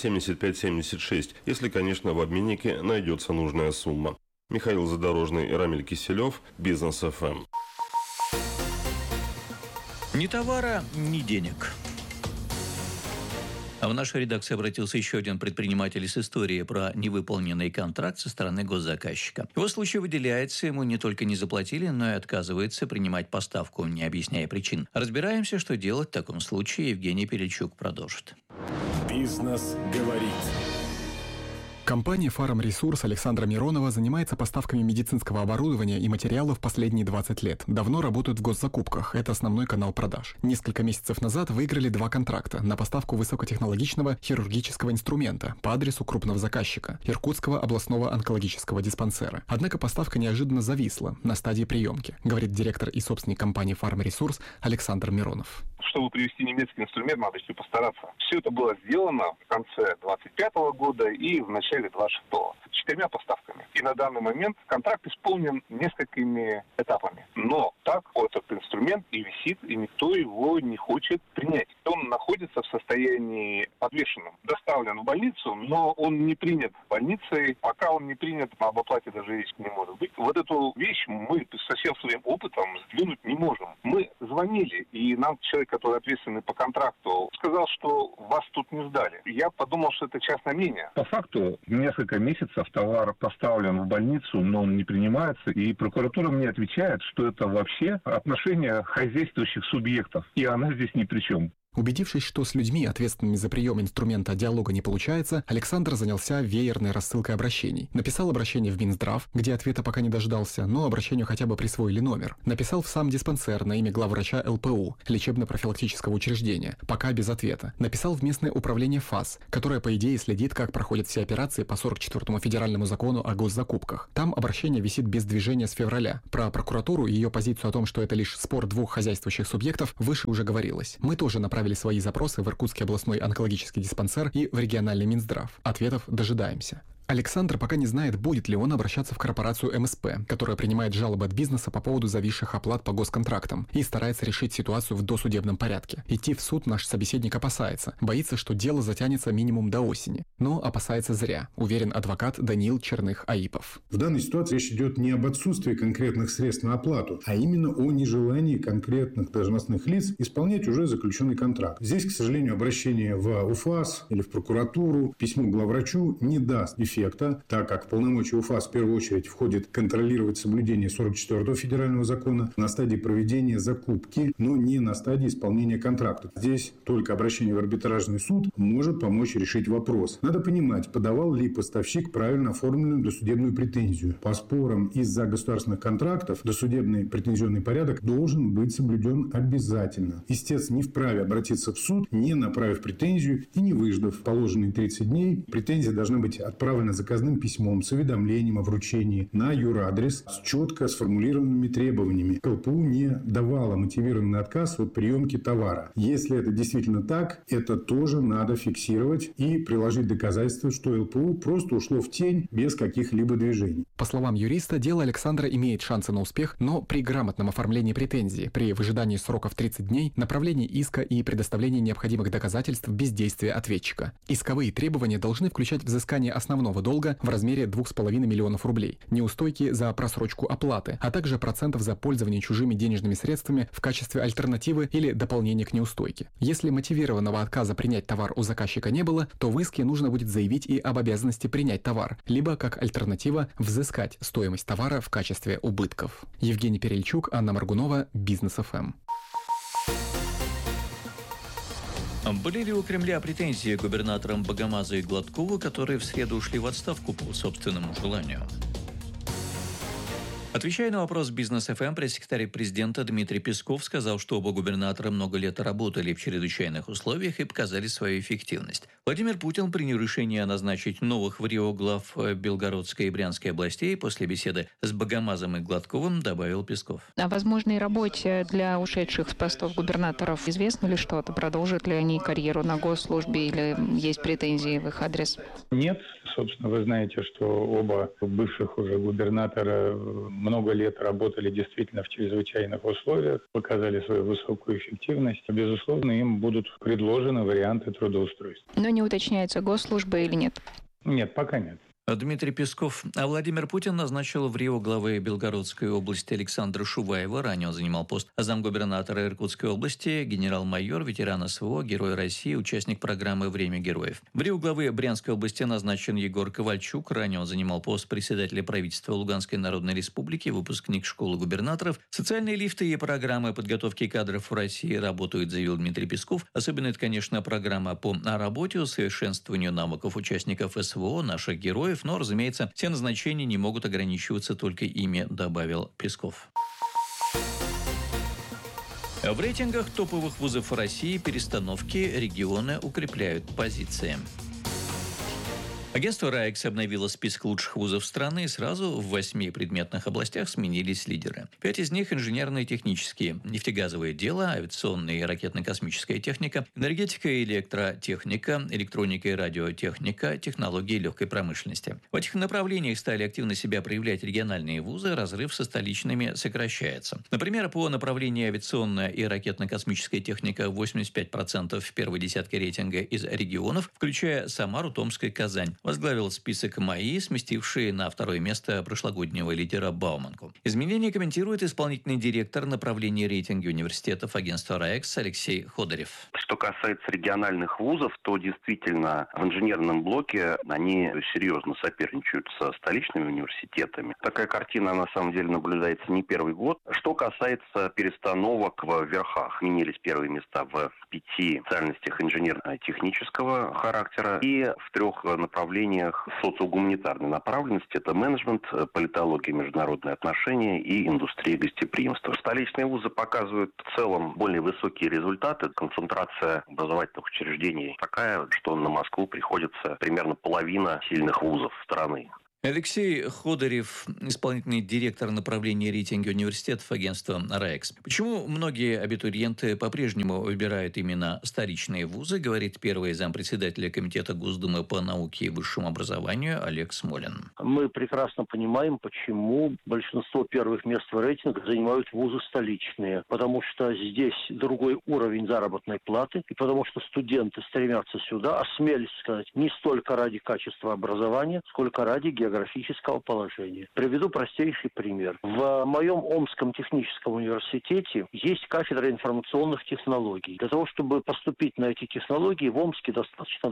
75-76, если, конечно, в обменнике найдется нужная сумма. Михаил Задорожный и Рамиль Киселев, Бизнес ФМ. Ни товара, ни денег. А в нашу редакцию обратился еще один предприниматель с историей про невыполненный контракт со стороны госзаказчика. Его случай выделяется, ему не только не заплатили, но и отказывается принимать поставку, не объясняя причин. Разбираемся, что делать в таком случае. Евгений Перельчук продолжит. Бизнес говорит. Компания «Фарм Ресурс» Александра Миронова занимается поставками медицинского оборудования и материалов последние 20 лет. Давно работают в госзакупках. Это основной канал продаж. Несколько месяцев назад выиграли 2 контракта на поставку высокотехнологичного хирургического инструмента по адресу крупного заказчика – Иркутского областного онкологического диспансера. Однако поставка неожиданно зависла на стадии приемки, говорит директор и собственник компании «Фарм Ресурс» Александр Миронов. чтобы привести немецкий инструмент, надо еще постараться. Все это было сделано в конце 25 года и в начале 26-го. 4 поставками. И на данный момент контракт исполнен несколькими этапами. Но так этот инструмент и висит, и никто его не хочет принять. Он находится в состоянии подвешенном. Доставлен в больницу, но он не принят больницей. Пока он не принят, об оплате даже речи не может быть. Вот эту вещь мы со всем своим опытом сдвинуть не можем. Мы звонили, и нам человек, который ответственный по контракту, сказал, что вас тут не сдали. Я подумал, что это частное мнение. По факту, несколько месяцев товар поставлен в больницу, но он не принимается, и прокуратура мне отвечает, что это вообще отношения хозяйствующих субъектов, и она здесь ни при чем. Убедившись, что с людьми, ответственными за прием инструмента диалога, не получается, Александр занялся веерной рассылкой обращений. Написал обращение в Минздрав, где ответа пока не дождался, но обращению хотя бы присвоили номер. Написал в сам диспансер на имя главврача ЛПУ, лечебно-профилактического учреждения, пока без ответа. Написал в местное управление ФАС, которое, по идее, следит, как проходят все операции по 44-му федеральному закону о госзакупках. Там обращение висит без движения с февраля. Про прокуратуру и ее позицию о том, что это лишь спор двух хозяйствующих субъектов, выше уже говорилось. Мы тоже направили свои запросы в Иркутский областной онкологический диспансер и в региональный Минздрав. Ответов дожидаемся. Александр пока не знает, будет ли он обращаться в корпорацию МСП, которая принимает жалобы от бизнеса по поводу зависших оплат по госконтрактам и старается решить ситуацию в досудебном порядке. Идти в суд наш собеседник опасается, боится, что дело затянется минимум до осени. Но опасается зря, уверен адвокат Даниил Черных-Аипов. В данной ситуации речь идет не об отсутствии конкретных средств на оплату, а именно о нежелании конкретных должностных лиц исполнять уже заключенный контракт. Здесь, к сожалению, обращение в УФАС или в прокуратуру, письмо к главврачу не даст эффекта, так как в полномочия УФАС в первую очередь входит контролировать соблюдение 44-го федерального закона на стадии проведения закупки, но не на стадии исполнения контракта. Здесь только обращение в арбитражный суд может помочь решить вопрос. Надо понимать, подавал ли поставщик правильно оформленную досудебную претензию. По спорам из-за государственных контрактов досудебный претензионный порядок должен быть соблюден обязательно. Истец не вправе обратиться в суд, не направив претензию и не выждав положенные 30 дней. Претензия должна быть отправлена заказным письмом с уведомлением о вручении на юрадрес с четко сформулированными требованиями. ЛПУ не давала мотивированный отказ от приемки товара. Если это действительно так, это тоже надо фиксировать и приложить доказательства, что ЛПУ просто ушло в тень без каких-либо движений. По словам юриста, дело Александра имеет шансы на успех, но при грамотном оформлении претензии, при выжидании сроков 30 дней, направлении иска и предоставлении необходимых доказательств без действия ответчика. Исковые требования должны включать взыскание основного долга в размере 2,5 миллионов рублей, неустойки за просрочку оплаты, а также процентов за пользование чужими денежными средствами в качестве альтернативы или дополнения к неустойке. Если мотивированного отказа принять товар у заказчика не было, то в иске нужно будет заявить и об обязанности принять товар, либо как альтернатива взыскать стоимость товара в качестве убытков. Евгений Перельчук, Анна Маргунова, Бизнес ФМ. Были ли у Кремля претензии к губернаторам Богомазу и Гладкову, которые в среду ушли в отставку по собственному желанию? Отвечая на вопрос Бизнес ФМ, пресс-секретарь президента Дмитрий Песков сказал, что оба губернатора много лет работали в чрезвычайных условиях и показали свою эффективность. Владимир Путин принял решение назначить новых в Рио глав Белгородской и Брянской областей. После беседы с Богомазом и Гладковым добавил Песков. О возможной работе для ушедших с постов губернаторов известно ли что-то? Продолжат ли они карьеру на госслужбе или есть претензии в их адрес? Нет. Собственно, вы знаете, что оба бывших уже губернатора много лет работали действительно в чрезвычайных условиях, показали свою высокую эффективность. Безусловно, им будут предложены варианты трудоустройства. Но не уточняется, госслужба или нет? Нет, пока нет. Дмитрий Песков. А Владимир Путин назначил в Рио главы Белгородской области Александра Шуваева. Ранее он занимал пост замгубернатора Иркутской области, генерал-майор, ветеран СВО, Герой России, участник программы «Время героев». В Рио главы Брянской области назначен Егор Ковальчук. Ранее он занимал пост председателя правительства Луганской Народной Республики, выпускник школы губернаторов. Социальные лифты и программы подготовки кадров в России работают, заявил Дмитрий Песков. Особенно это, конечно, программа по работе, усовершенствованию навыков участников СВО, наших героев. Но, разумеется, все назначения не могут ограничиваться только ими, добавил Песков. В рейтингах топовых вузов России перестановки регионы укрепляют позиции. Агентство РАЭКС обновило список лучших вузов страны, и сразу в 8 предметных областях сменились лидеры. 5 из них – инженерные и технические, нефтегазовое дело, авиационная и ракетно-космическая техника, энергетика и электротехника, электроника и радиотехника, технологии легкой промышленности. В этих направлениях стали активно себя проявлять региональные вузы, разрыв со столичными сокращается. Например, по направлению авиационная и ракетно-космическая техника 85% в первой десятке рейтинга из регионов, включая Самару, Томск и Казань. Возглавил список МАИ, сместивший на второе место прошлогоднего лидера Бауманку. Изменения комментирует исполнительный директор направления рейтинга университетов агентства РАЭКС Алексей Ходорев. Что касается региональных вузов, то действительно в инженерном блоке они серьезно соперничают со столичными университетами. Такая картина на самом деле наблюдается не первый год. Что касается перестановок в верхах, менялись первые места в 5 специальностях инженерно-технического характера и в 3 направлениях социогуманитарной направленности. Это менеджмент, политология, международные отношения и индустрия гостеприимства. Столичные вузы показывают в целом более высокие результаты. Концентрация образовательных учреждений такая, что на Москву приходится примерно половина сильных вузов страны. Алексей Ходорев, исполнительный директор направления рейтинга университетов агентства РАЭКС. Почему многие абитуриенты по-прежнему выбирают именно столичные вузы, говорит первый зампредседателя Комитета Госдумы по науке и высшему образованию Олег Смолин. Мы прекрасно понимаем, почему большинство первых мест в рейтинге занимают вузы столичные. Потому что здесь другой уровень заработной платы, и потому что студенты стремятся сюда, осмелюсь сказать, не столько ради качества образования, сколько ради географического положения. Приведу простейший пример. В моем Омском техническом университете есть кафедра информационных технологий. Для того, чтобы поступить на эти технологии, в Омске достаточно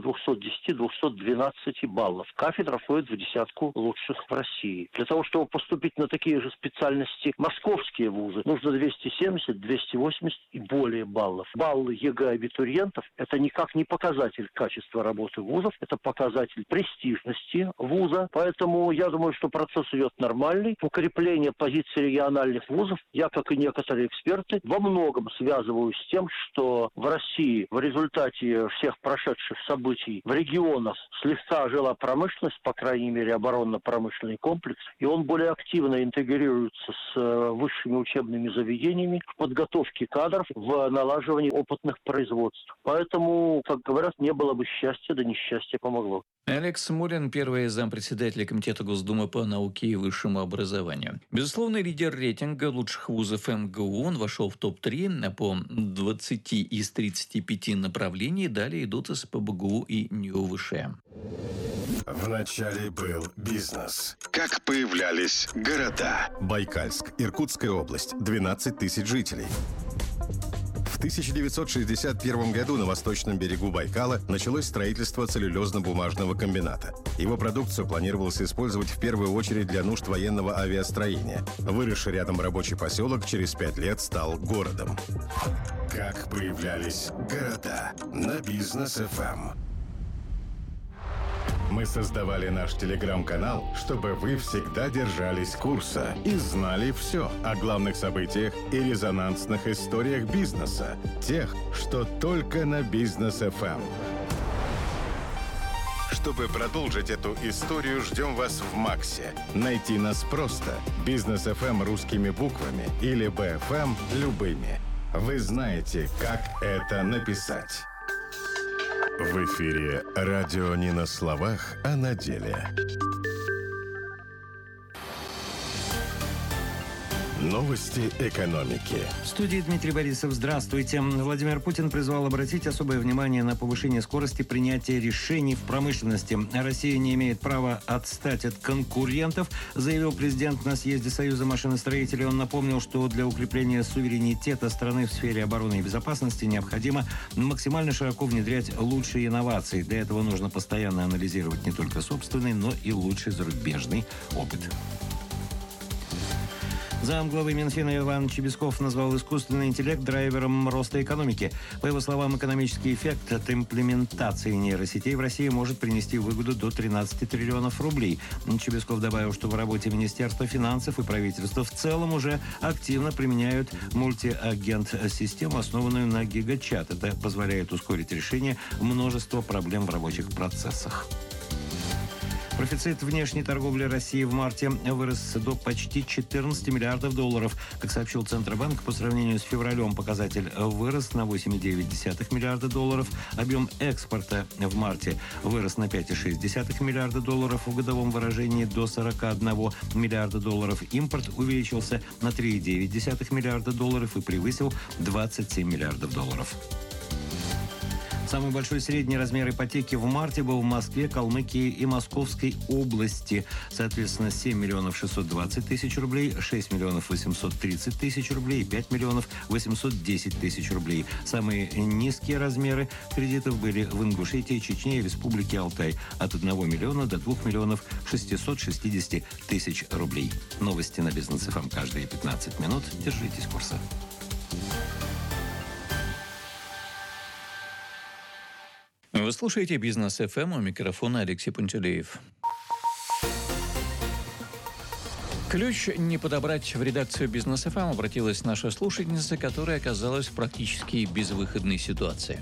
210-212 баллов. Кафедра входит в десятку лучших в России. Для того, чтобы поступить на такие же специальности московские вузы, нужно 270, 280 и более баллов. Баллы ЕГЭ абитуриентов – это никак не показатель качества работы вузов, это показатель престижности вуза. Поэтому я думаю, что процесс идет нормальный. Укрепление позиций региональных вузов, я, как и некоторые эксперты, во многом связываю с тем, что в России в результате всех прошедших событий в регионах слегка ожила промышленность, по крайней мере оборонно-промышленный комплекс, и он более активно интегрируется с высшими учебными заведениями в подготовке кадров, в налаживании опытных производств. Поэтому, как говорят, не было бы счастья, да несчастье помогло. Олег Смолин, первый зампредседателя Комитета Госдумы по науке и высшему образованию. Безусловный лидер рейтинга лучших вузов МГУ. Он вошел в топ-3 по 20 из 35 направлений. Далее идут СПбГУ и НИУ-ВШ. Вначале был бизнес. Как появлялись города. Байкальск, Иркутская область, 12 тысяч жителей. В 1961 году на восточном берегу Байкала началось строительство целлюлезно-бумажного комбината. Его продукцию планировалось использовать в первую очередь для нужд военного авиастроения. Выросший рядом рабочий поселок через 5 лет стал городом. Как появлялись города на Бизнес ФМ. Мы создавали наш телеграм-канал, чтобы вы всегда держались курса и знали все о главных событиях и резонансных историях бизнеса. Тех, что только на Бизнес ФМ. Чтобы продолжить эту историю, ждем вас в Максе. Найти нас просто. Бизнес ФМ русскими буквами или БФМ любыми. Вы знаете, как это написать. В эфире радио не на словах, а на деле. Новости экономики. В студии Дмитрий Борисов. Здравствуйте. Владимир Путин призвал обратить особое внимание на повышение скорости принятия решений в промышленности. Россия не имеет права отстать от конкурентов, заявил президент на съезде Союза машиностроителей. Он напомнил, что для укрепления суверенитета страны в сфере обороны и безопасности необходимо максимально широко внедрять лучшие инновации. Для этого нужно постоянно анализировать не только собственный, но и лучший зарубежный опыт. Замглавы Минфина Иван Чебесков назвал искусственный интеллект драйвером роста экономики. По его словам, экономический эффект от имплементации нейросетей в России может принести выгоду до 13 триллионов рублей. Чебесков добавил, что в работе Министерства финансов и правительства в целом уже активно применяют мультиагент-систему, основанную на гигачат. Это позволяет ускорить решение множества проблем в рабочих процессах. Профицит внешней торговли России в марте вырос до почти 14 миллиардов долларов. Как сообщил Центробанк, по сравнению с февралем показатель вырос на 8,9 миллиарда долларов. Объем экспорта в марте вырос на 5,6 миллиарда долларов в годовом выражении до 41 миллиарда долларов. Импорт увеличился на 3,9 миллиарда долларов и превысил 27 миллиардов долларов. Самый большой средний размер ипотеки в марте был в Москве, Калмыкии и Московской области. Соответственно, 7 миллионов 620 тысяч рублей, 6 миллионов 830 тысяч рублей и 5 миллионов 810 тысяч рублей. Самые низкие размеры кредитов были в Ингушетии, Чечне и Республике Алтай. От 1 миллиона до 2 миллионов 660 тысяч рублей. Новости на Бизнес ФМ каждые 15 минут. Держитесь курса. Вы слушаете «Бизнес ФМ», у микрофона Алексей Пантелеев. Ключ не подобрать в редакцию «Бизнес ФМ» обратилась наша слушательница, которая оказалась в практически безвыходной ситуации.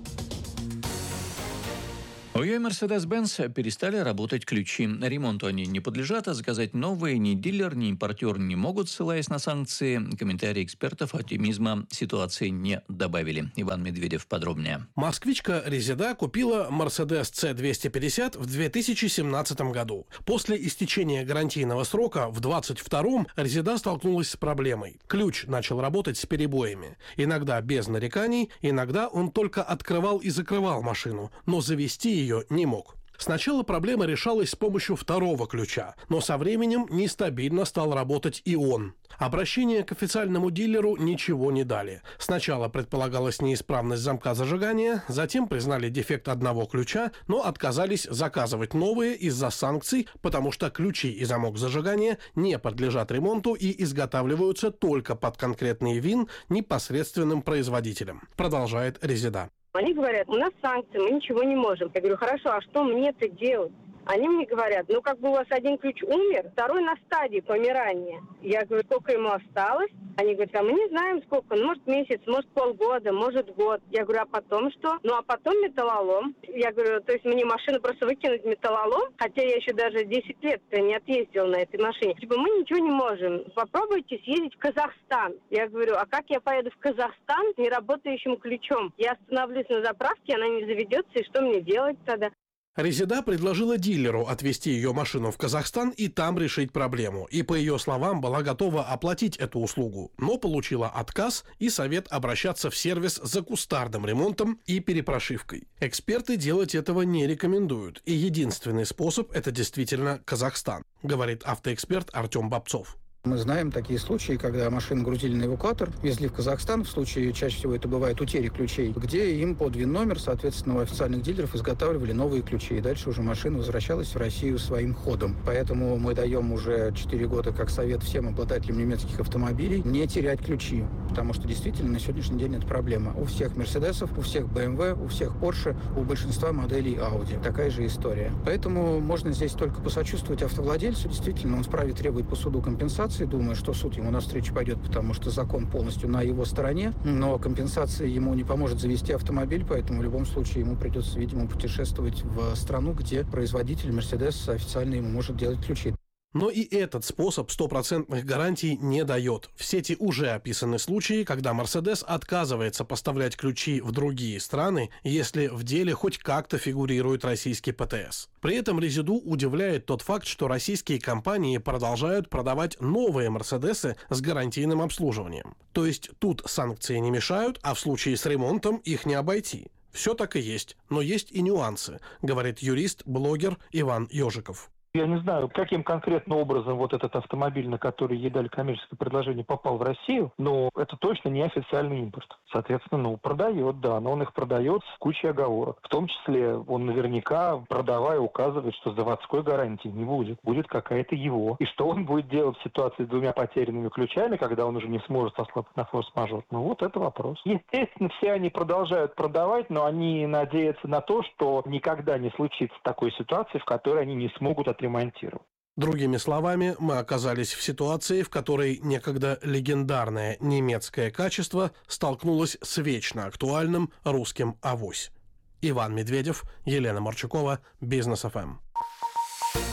У ее Mercedes-Benz перестали работать ключи. Ремонту они не подлежат, а заказать новые ни дилер, ни импортер не могут, ссылаясь на санкции. Комментарии экспертов оптимизма ситуации не добавили. Иван Медведев подробнее. Москвичка Резеда купила Mercedes C250 в 2017 году. После истечения гарантийного срока в 2022 Резеда столкнулась с проблемой. Ключ начал работать с перебоями. Иногда без нареканий, иногда он только открывал и закрывал машину, но завести ее не мог. Сначала проблема решалась с помощью второго ключа, но со временем нестабильно стал работать и он. Обращение к официальному дилеру ничего не дали. Сначала предполагалась неисправность замка зажигания, затем признали дефект одного ключа, но отказались заказывать новые из-за санкций, потому что ключи и замок зажигания не подлежат ремонту и изготавливаются только под конкретный ВИН непосредственным производителем. Продолжает Резеда. Они говорят, у нас санкции, мы ничего не можем. Я говорю, хорошо, а что мне-то делать? Они мне говорят, ну как бы у вас один ключ умер, второй на стадии помирания. Я говорю, сколько ему осталось? Они говорят, а мы не знаем сколько, ну может месяц, может полгода, может год. Я говорю, а потом что? Ну а потом металлолом. Я говорю, то есть мне машину просто выкинуть металлолом, хотя я еще даже 10 лет-то не отъездила на этой машине. Типа мы ничего не можем. Попробуйте съездить в Казахстан. Я говорю, а как я поеду в Казахстан с неработающим ключом? Я остановлюсь на заправке, она не заведется, и что мне делать тогда? Резеда предложила дилеру отвезти ее машину в Казахстан и там решить проблему. И, по ее словам, была готова оплатить эту услугу, но получила отказ и совет обращаться в сервис за кустарным ремонтом и перепрошивкой. Эксперты делать этого не рекомендуют, и единственный способ – это действительно Казахстан, говорит автоэксперт Артем Бобцов. Мы знаем такие случаи, когда машины грузили на эвакуатор, везли в Казахстан, в случае, чаще всего это бывает утери ключей, где им под ВИН-номер, соответственно, у официальных дилеров изготавливали новые ключи, и дальше уже машина возвращалась в Россию своим ходом. Поэтому мы даем уже 4 года как совет всем обладателям немецких автомобилей не терять ключи, потому что действительно на сегодняшний день это проблема. У всех Мерседесов, у всех BMW, у всех Porsche, у большинства моделей Audi. Такая же история. Поэтому можно здесь только посочувствовать автовладельцу, действительно, он вправе требовать по суду компенсации. Думаю, что суд ему навстречу пойдет, потому что закон полностью на его стороне, но компенсация ему не поможет завести автомобиль, поэтому в любом случае ему придется, видимо, путешествовать в страну, где производитель Mercedes официально ему может делать ключи. Но и этот способ стопроцентных гарантий не дает. В сети уже описаны случаи, когда Mercedes отказывается поставлять ключи в другие страны, если в деле хоть как-то фигурирует российский ПТС. При этом Резеду удивляет тот факт, что российские компании продолжают продавать новые Мерседесы с гарантийным обслуживанием. То есть тут санкции не мешают, а в случае с ремонтом их не обойти. Все так и есть, но есть и нюансы, говорит юрист-блогер Иван Ежиков. Я не знаю, каким конкретно образом вот этот автомобиль, на который ей дали коммерческое предложение, попал в Россию, но это точно не официальный импорт. Соответственно, продает, да, но он их продает с кучей оговорок. В том числе он наверняка, продавая, указывает, что заводской гарантии не будет. Будет какая-то его. И что он будет делать в ситуации с 2 потерянными ключами, когда он уже не сможет сослаться на форс-мажор? Ну вот это вопрос. Естественно, все они продолжают продавать, но они надеются на то, что никогда не случится такой ситуации, в которой они не смогут отремонтировать. Другими словами, мы оказались в ситуации, в которой некогда легендарное немецкое качество столкнулось с вечно актуальным русским авось. Иван Медведев, Елена Марчукова, Бизнес ФМ.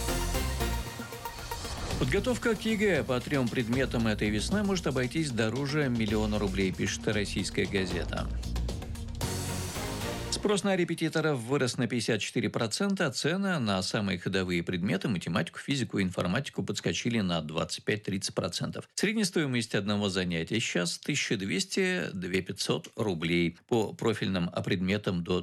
Подготовка к ЕГЭ по 3 предметам этой весны может обойтись дороже 1 миллиона рублей, пишет «Российская газета». Спрос на репетиторов вырос на 54%, а цены на самые ходовые предметы – математику, физику и информатику – подскочили на 25-30%. Средняя стоимость одного занятия сейчас 1200-2500 рублей. По профильным предметам до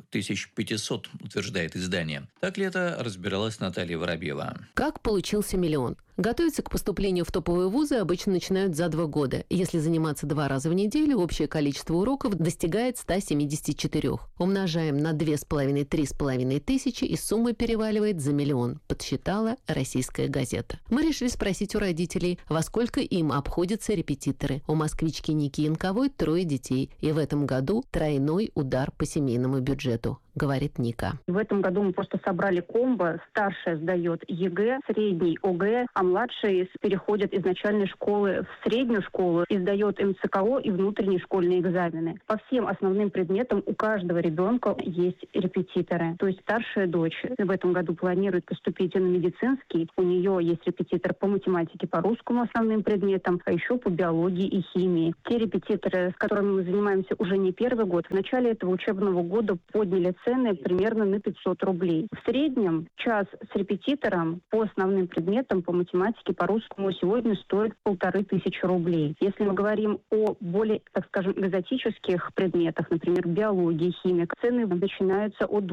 3500, утверждает издание. Так ли это, разбиралась Наталья Воробьева. Как получился миллион? Готовиться к поступлению в топовые вузы обычно начинают за 2 года. Если заниматься 2 раза в неделю, общее количество уроков достигает 174. Умножаем на 2500-3,5 тысячи, и сумма переваливает за миллион, подсчитала «Российская газета». Мы решили спросить у родителей, во сколько им обходятся репетиторы. У москвички Ники Янковой 3 детей, и в этом году тройной удар по семейному бюджету, говорит Ника. В этом году мы просто собрали комбо. Старшая сдает ЕГЭ, средний ОГЭ, а младший переходит из начальной школы в среднюю школу и сдает МЦКО и внутренние школьные экзамены. По всем основным предметам у каждого ребенка есть репетиторы. То есть старшая дочь в этом году планирует поступить на медицинский. У нее есть репетитор по математике, по русскому основным предметам, а еще по биологии и химии. Те репетиторы, с которыми мы занимаемся уже не 1-й год, в начале этого учебного года подняли цены примерно на 500 рублей. В среднем час с репетитором по основным предметам, по математике, по русскому сегодня стоит 1500 рублей. Если мы говорим о более, так скажем, экзотических предметах, например, биологии, химия, цены начинаются от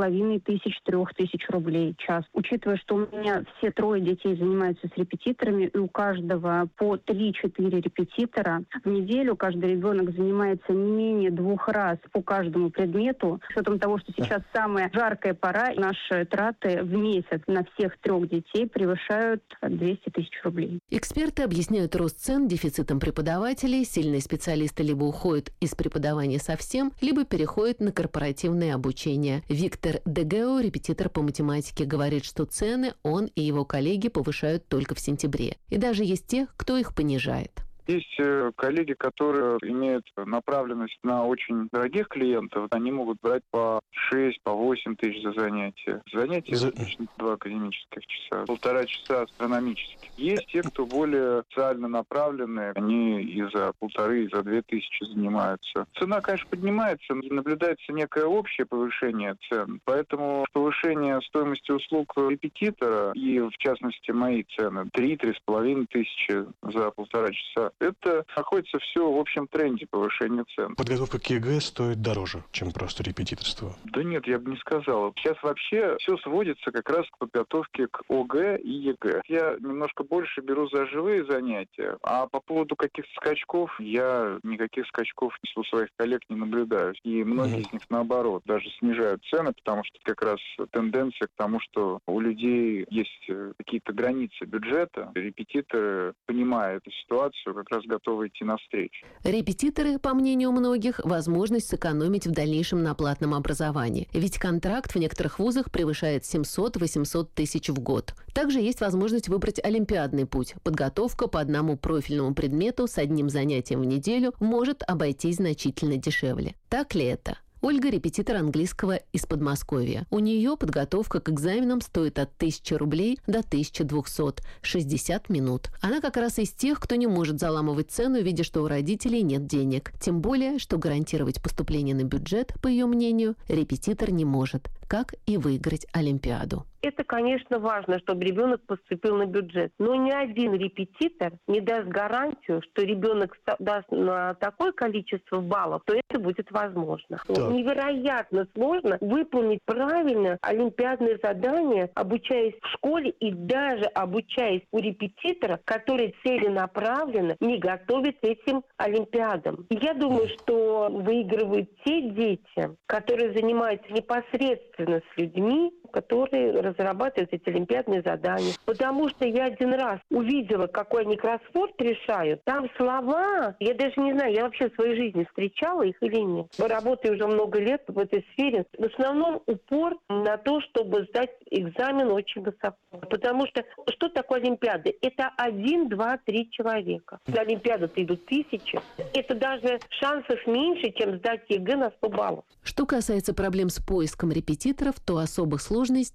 2500-3000 рублей в час. Учитывая, что у меня все 3 детей занимаются с репетиторами, и у каждого по 3-4 репетитора, в неделю каждый ребенок занимается не менее 2 раз по каждому предмету. С учетом того, что сейчас самая жаркая пора, наши траты в месяц на всех 3 детей превышают 200 000 рублей. Эксперты объясняют рост цен дефицитом преподавателей. Сильные специалисты либо уходят из преподавания совсем, либо переходят на корпоративное обучение. Виктор Дегео, репетитор по математике, говорит, что цены он и его коллеги повышают только в сентябре. И даже есть те, кто их понижает. Есть коллеги, которые имеют направленность на очень дорогих клиентов. Они могут брать по 6, по 8 тысяч за занятие. Занятия обычно 2 академических часа, 1,5 часа астрономических. Есть те, кто более социально направленные. Они и за 1,5, и за 2 тысячи занимаются. Цена, конечно, поднимается. Наблюдается некое общее повышение цен. Поэтому повышение стоимости услуг репетитора и, в частности, мои цены 3-3,5 тысячи за 1,5 часа. Это находится все в общем тренде повышения цен. Подготовка к ЕГЭ стоит дороже, чем просто репетиторство? Да нет, я бы не сказал. Сейчас вообще все сводится как раз к подготовке к ОГЭ и ЕГЭ. Я немножко больше беру за живые занятия, а по поводу каких-то скачков, я никаких скачков у своих коллег не наблюдаю. И многие из них, наоборот, даже снижают цены, потому что как раз тенденция к тому, что у людей есть какие-то границы бюджета. Репетиторы, понимая эту ситуацию, как раз готовы идти навстречу. Репетиторы, по мнению многих, возможность сэкономить в дальнейшем на платном образовании. Ведь контракт в некоторых вузах превышает 700-800 тысяч в год. Также есть возможность выбрать олимпиадный путь. Подготовка по одному профильному предмету с одним занятием в неделю может обойтись значительно дешевле. Так ли это? Ольга – репетитор английского из Подмосковья. У нее подготовка к экзаменам стоит от 1000 рублей до 1200, 60 минут. Она как раз из тех, кто не может заламывать цену, видя, что у родителей нет денег. Тем более, что гарантировать поступление на бюджет, по ее мнению, репетитор не может, как и выиграть Олимпиаду. Это, конечно, важно, чтобы ребенок поступил на бюджет. Но ни один репетитор не даст гарантию, что ребенок даст на такое количество баллов, то это будет возможно. Невероятно сложно выполнить правильно олимпиадные задания, обучаясь в школе и даже обучаясь у репетитора, который целенаправленно не готовит этим олимпиадам. И я думаю, что выигрывают те дети, которые занимаются непосредственно с людьми, которые разрабатывают эти олимпиадные задания. Потому что я один раз увидела, какой они кроссворд решают. Там слова, я даже не знаю, я вообще в своей жизни встречала их или нет. Работаю уже много лет в этой сфере. В основном упор на то, чтобы сдать экзамен очень высоко. Потому что такое олимпиада? Это 1, 2, 3 человека. На олимпиаду-то идут 1000. Это даже шансов меньше, чем сдать ЕГЭ на 100 баллов. Что касается проблем с поиском репетиторов, то особых сложностей не возникает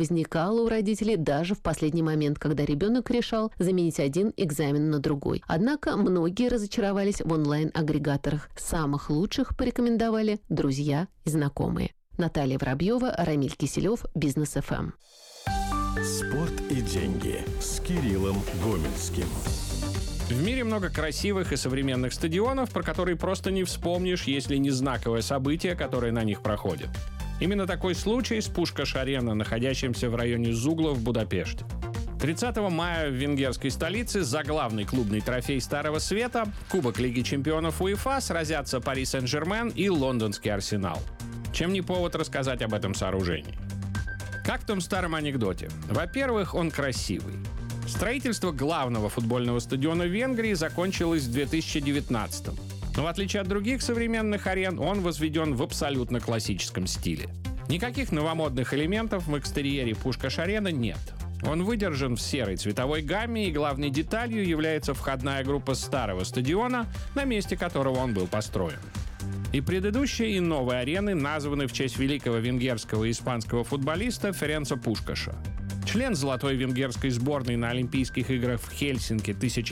возникало у родителей даже в последний момент, когда ребенок решал заменить один экзамен на другой. Однако многие разочаровались в онлайн-агрегаторах. Самых лучших порекомендовали друзья и знакомые. Наталья Воробьева, Рамиль Киселев, Бизнес ФМ. Спорт и деньги с Кириллом Гомельским. В мире много красивых и современных стадионов, про которые просто не вспомнишь, если не знаковое событие, которое на них проходит. Именно такой случай с Пушкаш-Арена, находящимся в районе Зугла в Будапеште. 30 мая в венгерской столице за главный клубный трофей Старого Света, Кубок Лиги чемпионов УЕФА, сразятся Пари Сен-Жермен и лондонский Арсенал. Чем не повод рассказать об этом сооружении? Как в том старом анекдоте. Во-первых, он красивый. Строительство главного футбольного стадиона Венгрии закончилось в 2019-м. Но в отличие от других современных арен, он возведен в абсолютно классическом стиле. Никаких новомодных элементов в экстерьере Пушкаш-Арена нет. Он выдержан в серой цветовой гамме, и главной деталью является входная группа старого стадиона, на месте которого он был построен. И предыдущие, и новые арены названы в честь великого венгерского и испанского футболиста Ференца Пушкаша. Член золотой венгерской сборной на Олимпийских играх в Хельсинки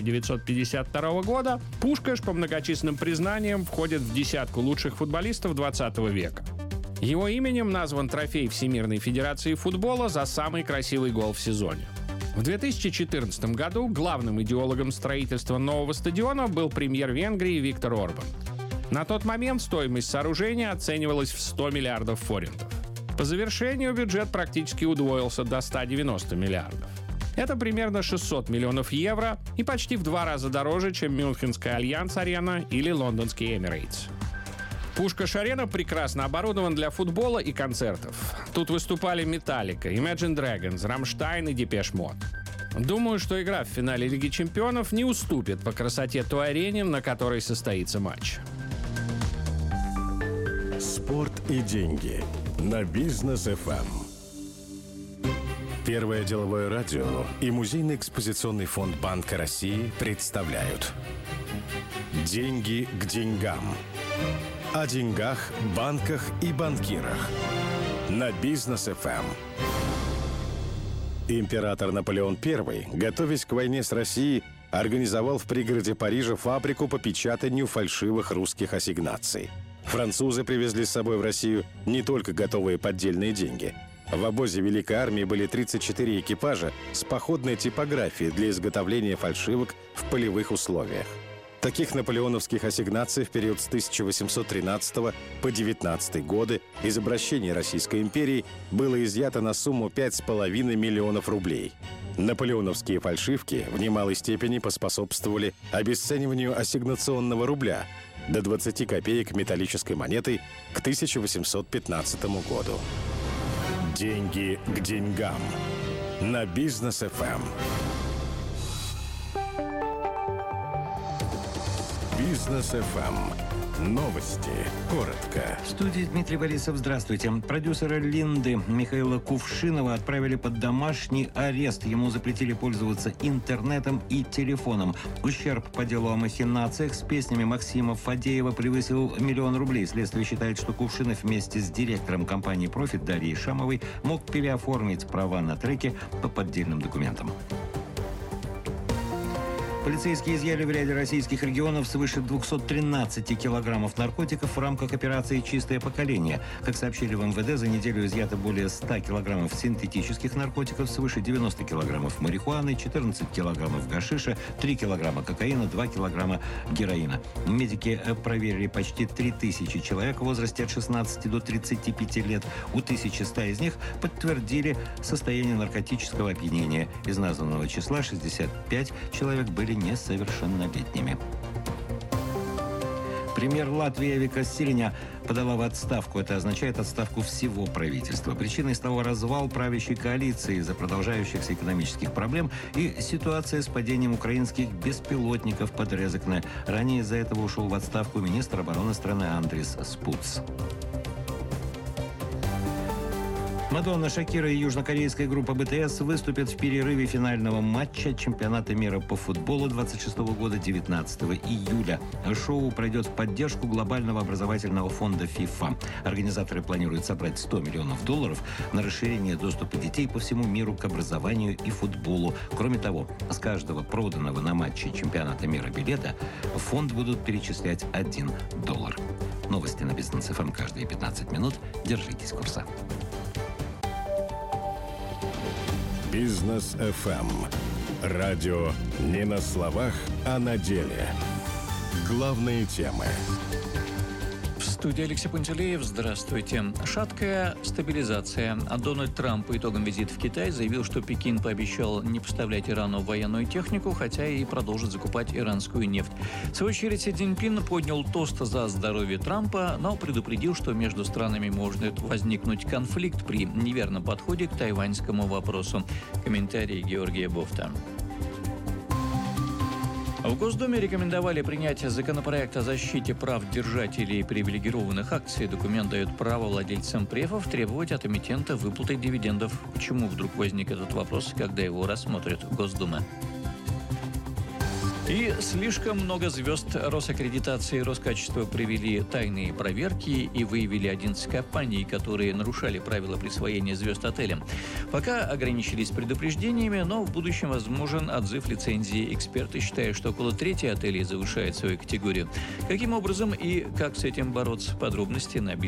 1952 года, Пушкаш, по многочисленным признаниям, входит в десятку лучших футболистов 20 века. Его именем назван трофей Всемирной Федерации футбола за самый красивый гол в сезоне. В 2014 году главным идеологом строительства нового стадиона был премьер Венгрии Виктор Орбан. На тот момент стоимость сооружения оценивалась в 100 миллиардов форинтов. По завершению бюджет практически удвоился до 190 миллиардов. Это примерно 600 миллионов евро и почти в 2 раза дороже, чем Мюнхенская Альянс-арена или лондонский Эмирейтс. Пушкаш-арена прекрасно оборудован для футбола и концертов. Тут выступали Metallica, Imagine Dragons, Rammstein и Depeche Mode. Думаю, что игра в финале Лиги чемпионов не уступит по красоте той арене, на которой состоится матч. Спорт и деньги на Бизнес ФМ. Первое деловое радио и Музейный экспозиционный фонд Банка России представляют «Деньги к деньгам». О деньгах, банках и банкирах на Бизнес ФМ. Император Наполеон I, готовясь к войне с Россией, организовал в пригороде Парижа фабрику по печатанию фальшивых русских ассигнаций. Французы привезли с собой в Россию не только готовые поддельные деньги. В обозе Великой Армии были 34 экипажа с походной типографией для изготовления фальшивок в полевых условиях. Таких наполеоновских ассигнаций в период с 1813 по 19 годы из обращений Российской империи было изъято на сумму 5,5 миллионов рублей. Наполеоновские фальшивки в немалой степени поспособствовали обесцениванию ассигнационного рубля до 20 копеек металлической монетой к 1815 году. Деньги к деньгам на Бизнес ФМ. Бизнес ФМ. Новости. Коротко. В студии Дмитрий Борисов. Здравствуйте. Продюсера Линды Михаила Кувшинова отправили под домашний арест. Ему запретили пользоваться интернетом и телефоном. Ущерб по делу о махинациях с песнями Максима Фадеева превысил 1 миллион рублей. Следствие считает, что Кувшинов вместе с директором компании «Профит» Дарьей Шамовой мог переоформить права на треки по поддельным документам. Полицейские изъяли в ряде российских регионов свыше 213 килограммов наркотиков в рамках операции «Чистое поколение». Как сообщили в МВД, за неделю изъято более 100 килограммов синтетических наркотиков, свыше 90 килограммов марихуаны, 14 килограммов гашиша, 3 килограмма кокаина, 2 килограмма героина. Медики проверили почти 3000 человек в возрасте от 16 до 35 лет. У 1100 из них подтвердили состояние наркотического опьянения. Из названного числа 65 человек были несовершеннолетними. Премьер Латвии Вика Сириня подала в отставку. Это означает отставку всего правительства. Причиной стал развал правящей коалиции из-за продолжающихся экономических проблем и ситуация с падением украинских беспилотников под Резекне. Ранее из-за этого ушел в отставку министр обороны страны Андрис Спуц. Мадонна, Шакира и южнокорейская группа BTS выступят в перерыве финального матча чемпионата мира по футболу 26 года 19 июля. Шоу пройдет в поддержку глобального образовательного фонда FIFA. Организаторы планируют собрать $100 миллионов на расширение доступа детей по всему миру к образованию и футболу. Кроме того, с каждого проданного на матче чемпионата мира билета в фонд будут перечислять $1. Новости на Бизнес ФМ каждые 15 минут. Держитесь курса. Бизнес ФМ. Радио не на словах, а на деле. Главные темы. В студии Алексей Пантелеев. Здравствуйте. Шаткая стабилизация. А Дональд Трамп по итогам визита в Китай заявил, что Пекин пообещал не поставлять Ирану военную технику, хотя и продолжит закупать иранскую нефть. В свою очередь, Си Цзиньпин поднял тост за здоровье Трампа, но предупредил, что между странами может возникнуть конфликт при неверном подходе к тайваньскому вопросу. Комментарий Георгия Бофта. В Госдуме рекомендовали принять законопроект о защите прав держателей привилегированных акций. Документ дает право владельцам префов требовать от эмитента выплаты дивидендов. Почему вдруг возник этот вопрос, когда его рассмотрит Госдума? И слишком много звезд Росаккредитации и Роскачества провели тайные проверки и выявили 11 компаний, которые нарушали правила присвоения звезд отелям. Пока ограничились предупреждениями, но в будущем возможен отзыв лицензии. Эксперты считают, что около трети отелей завышает свою категорию. Каким образом и как с этим бороться? Подробности на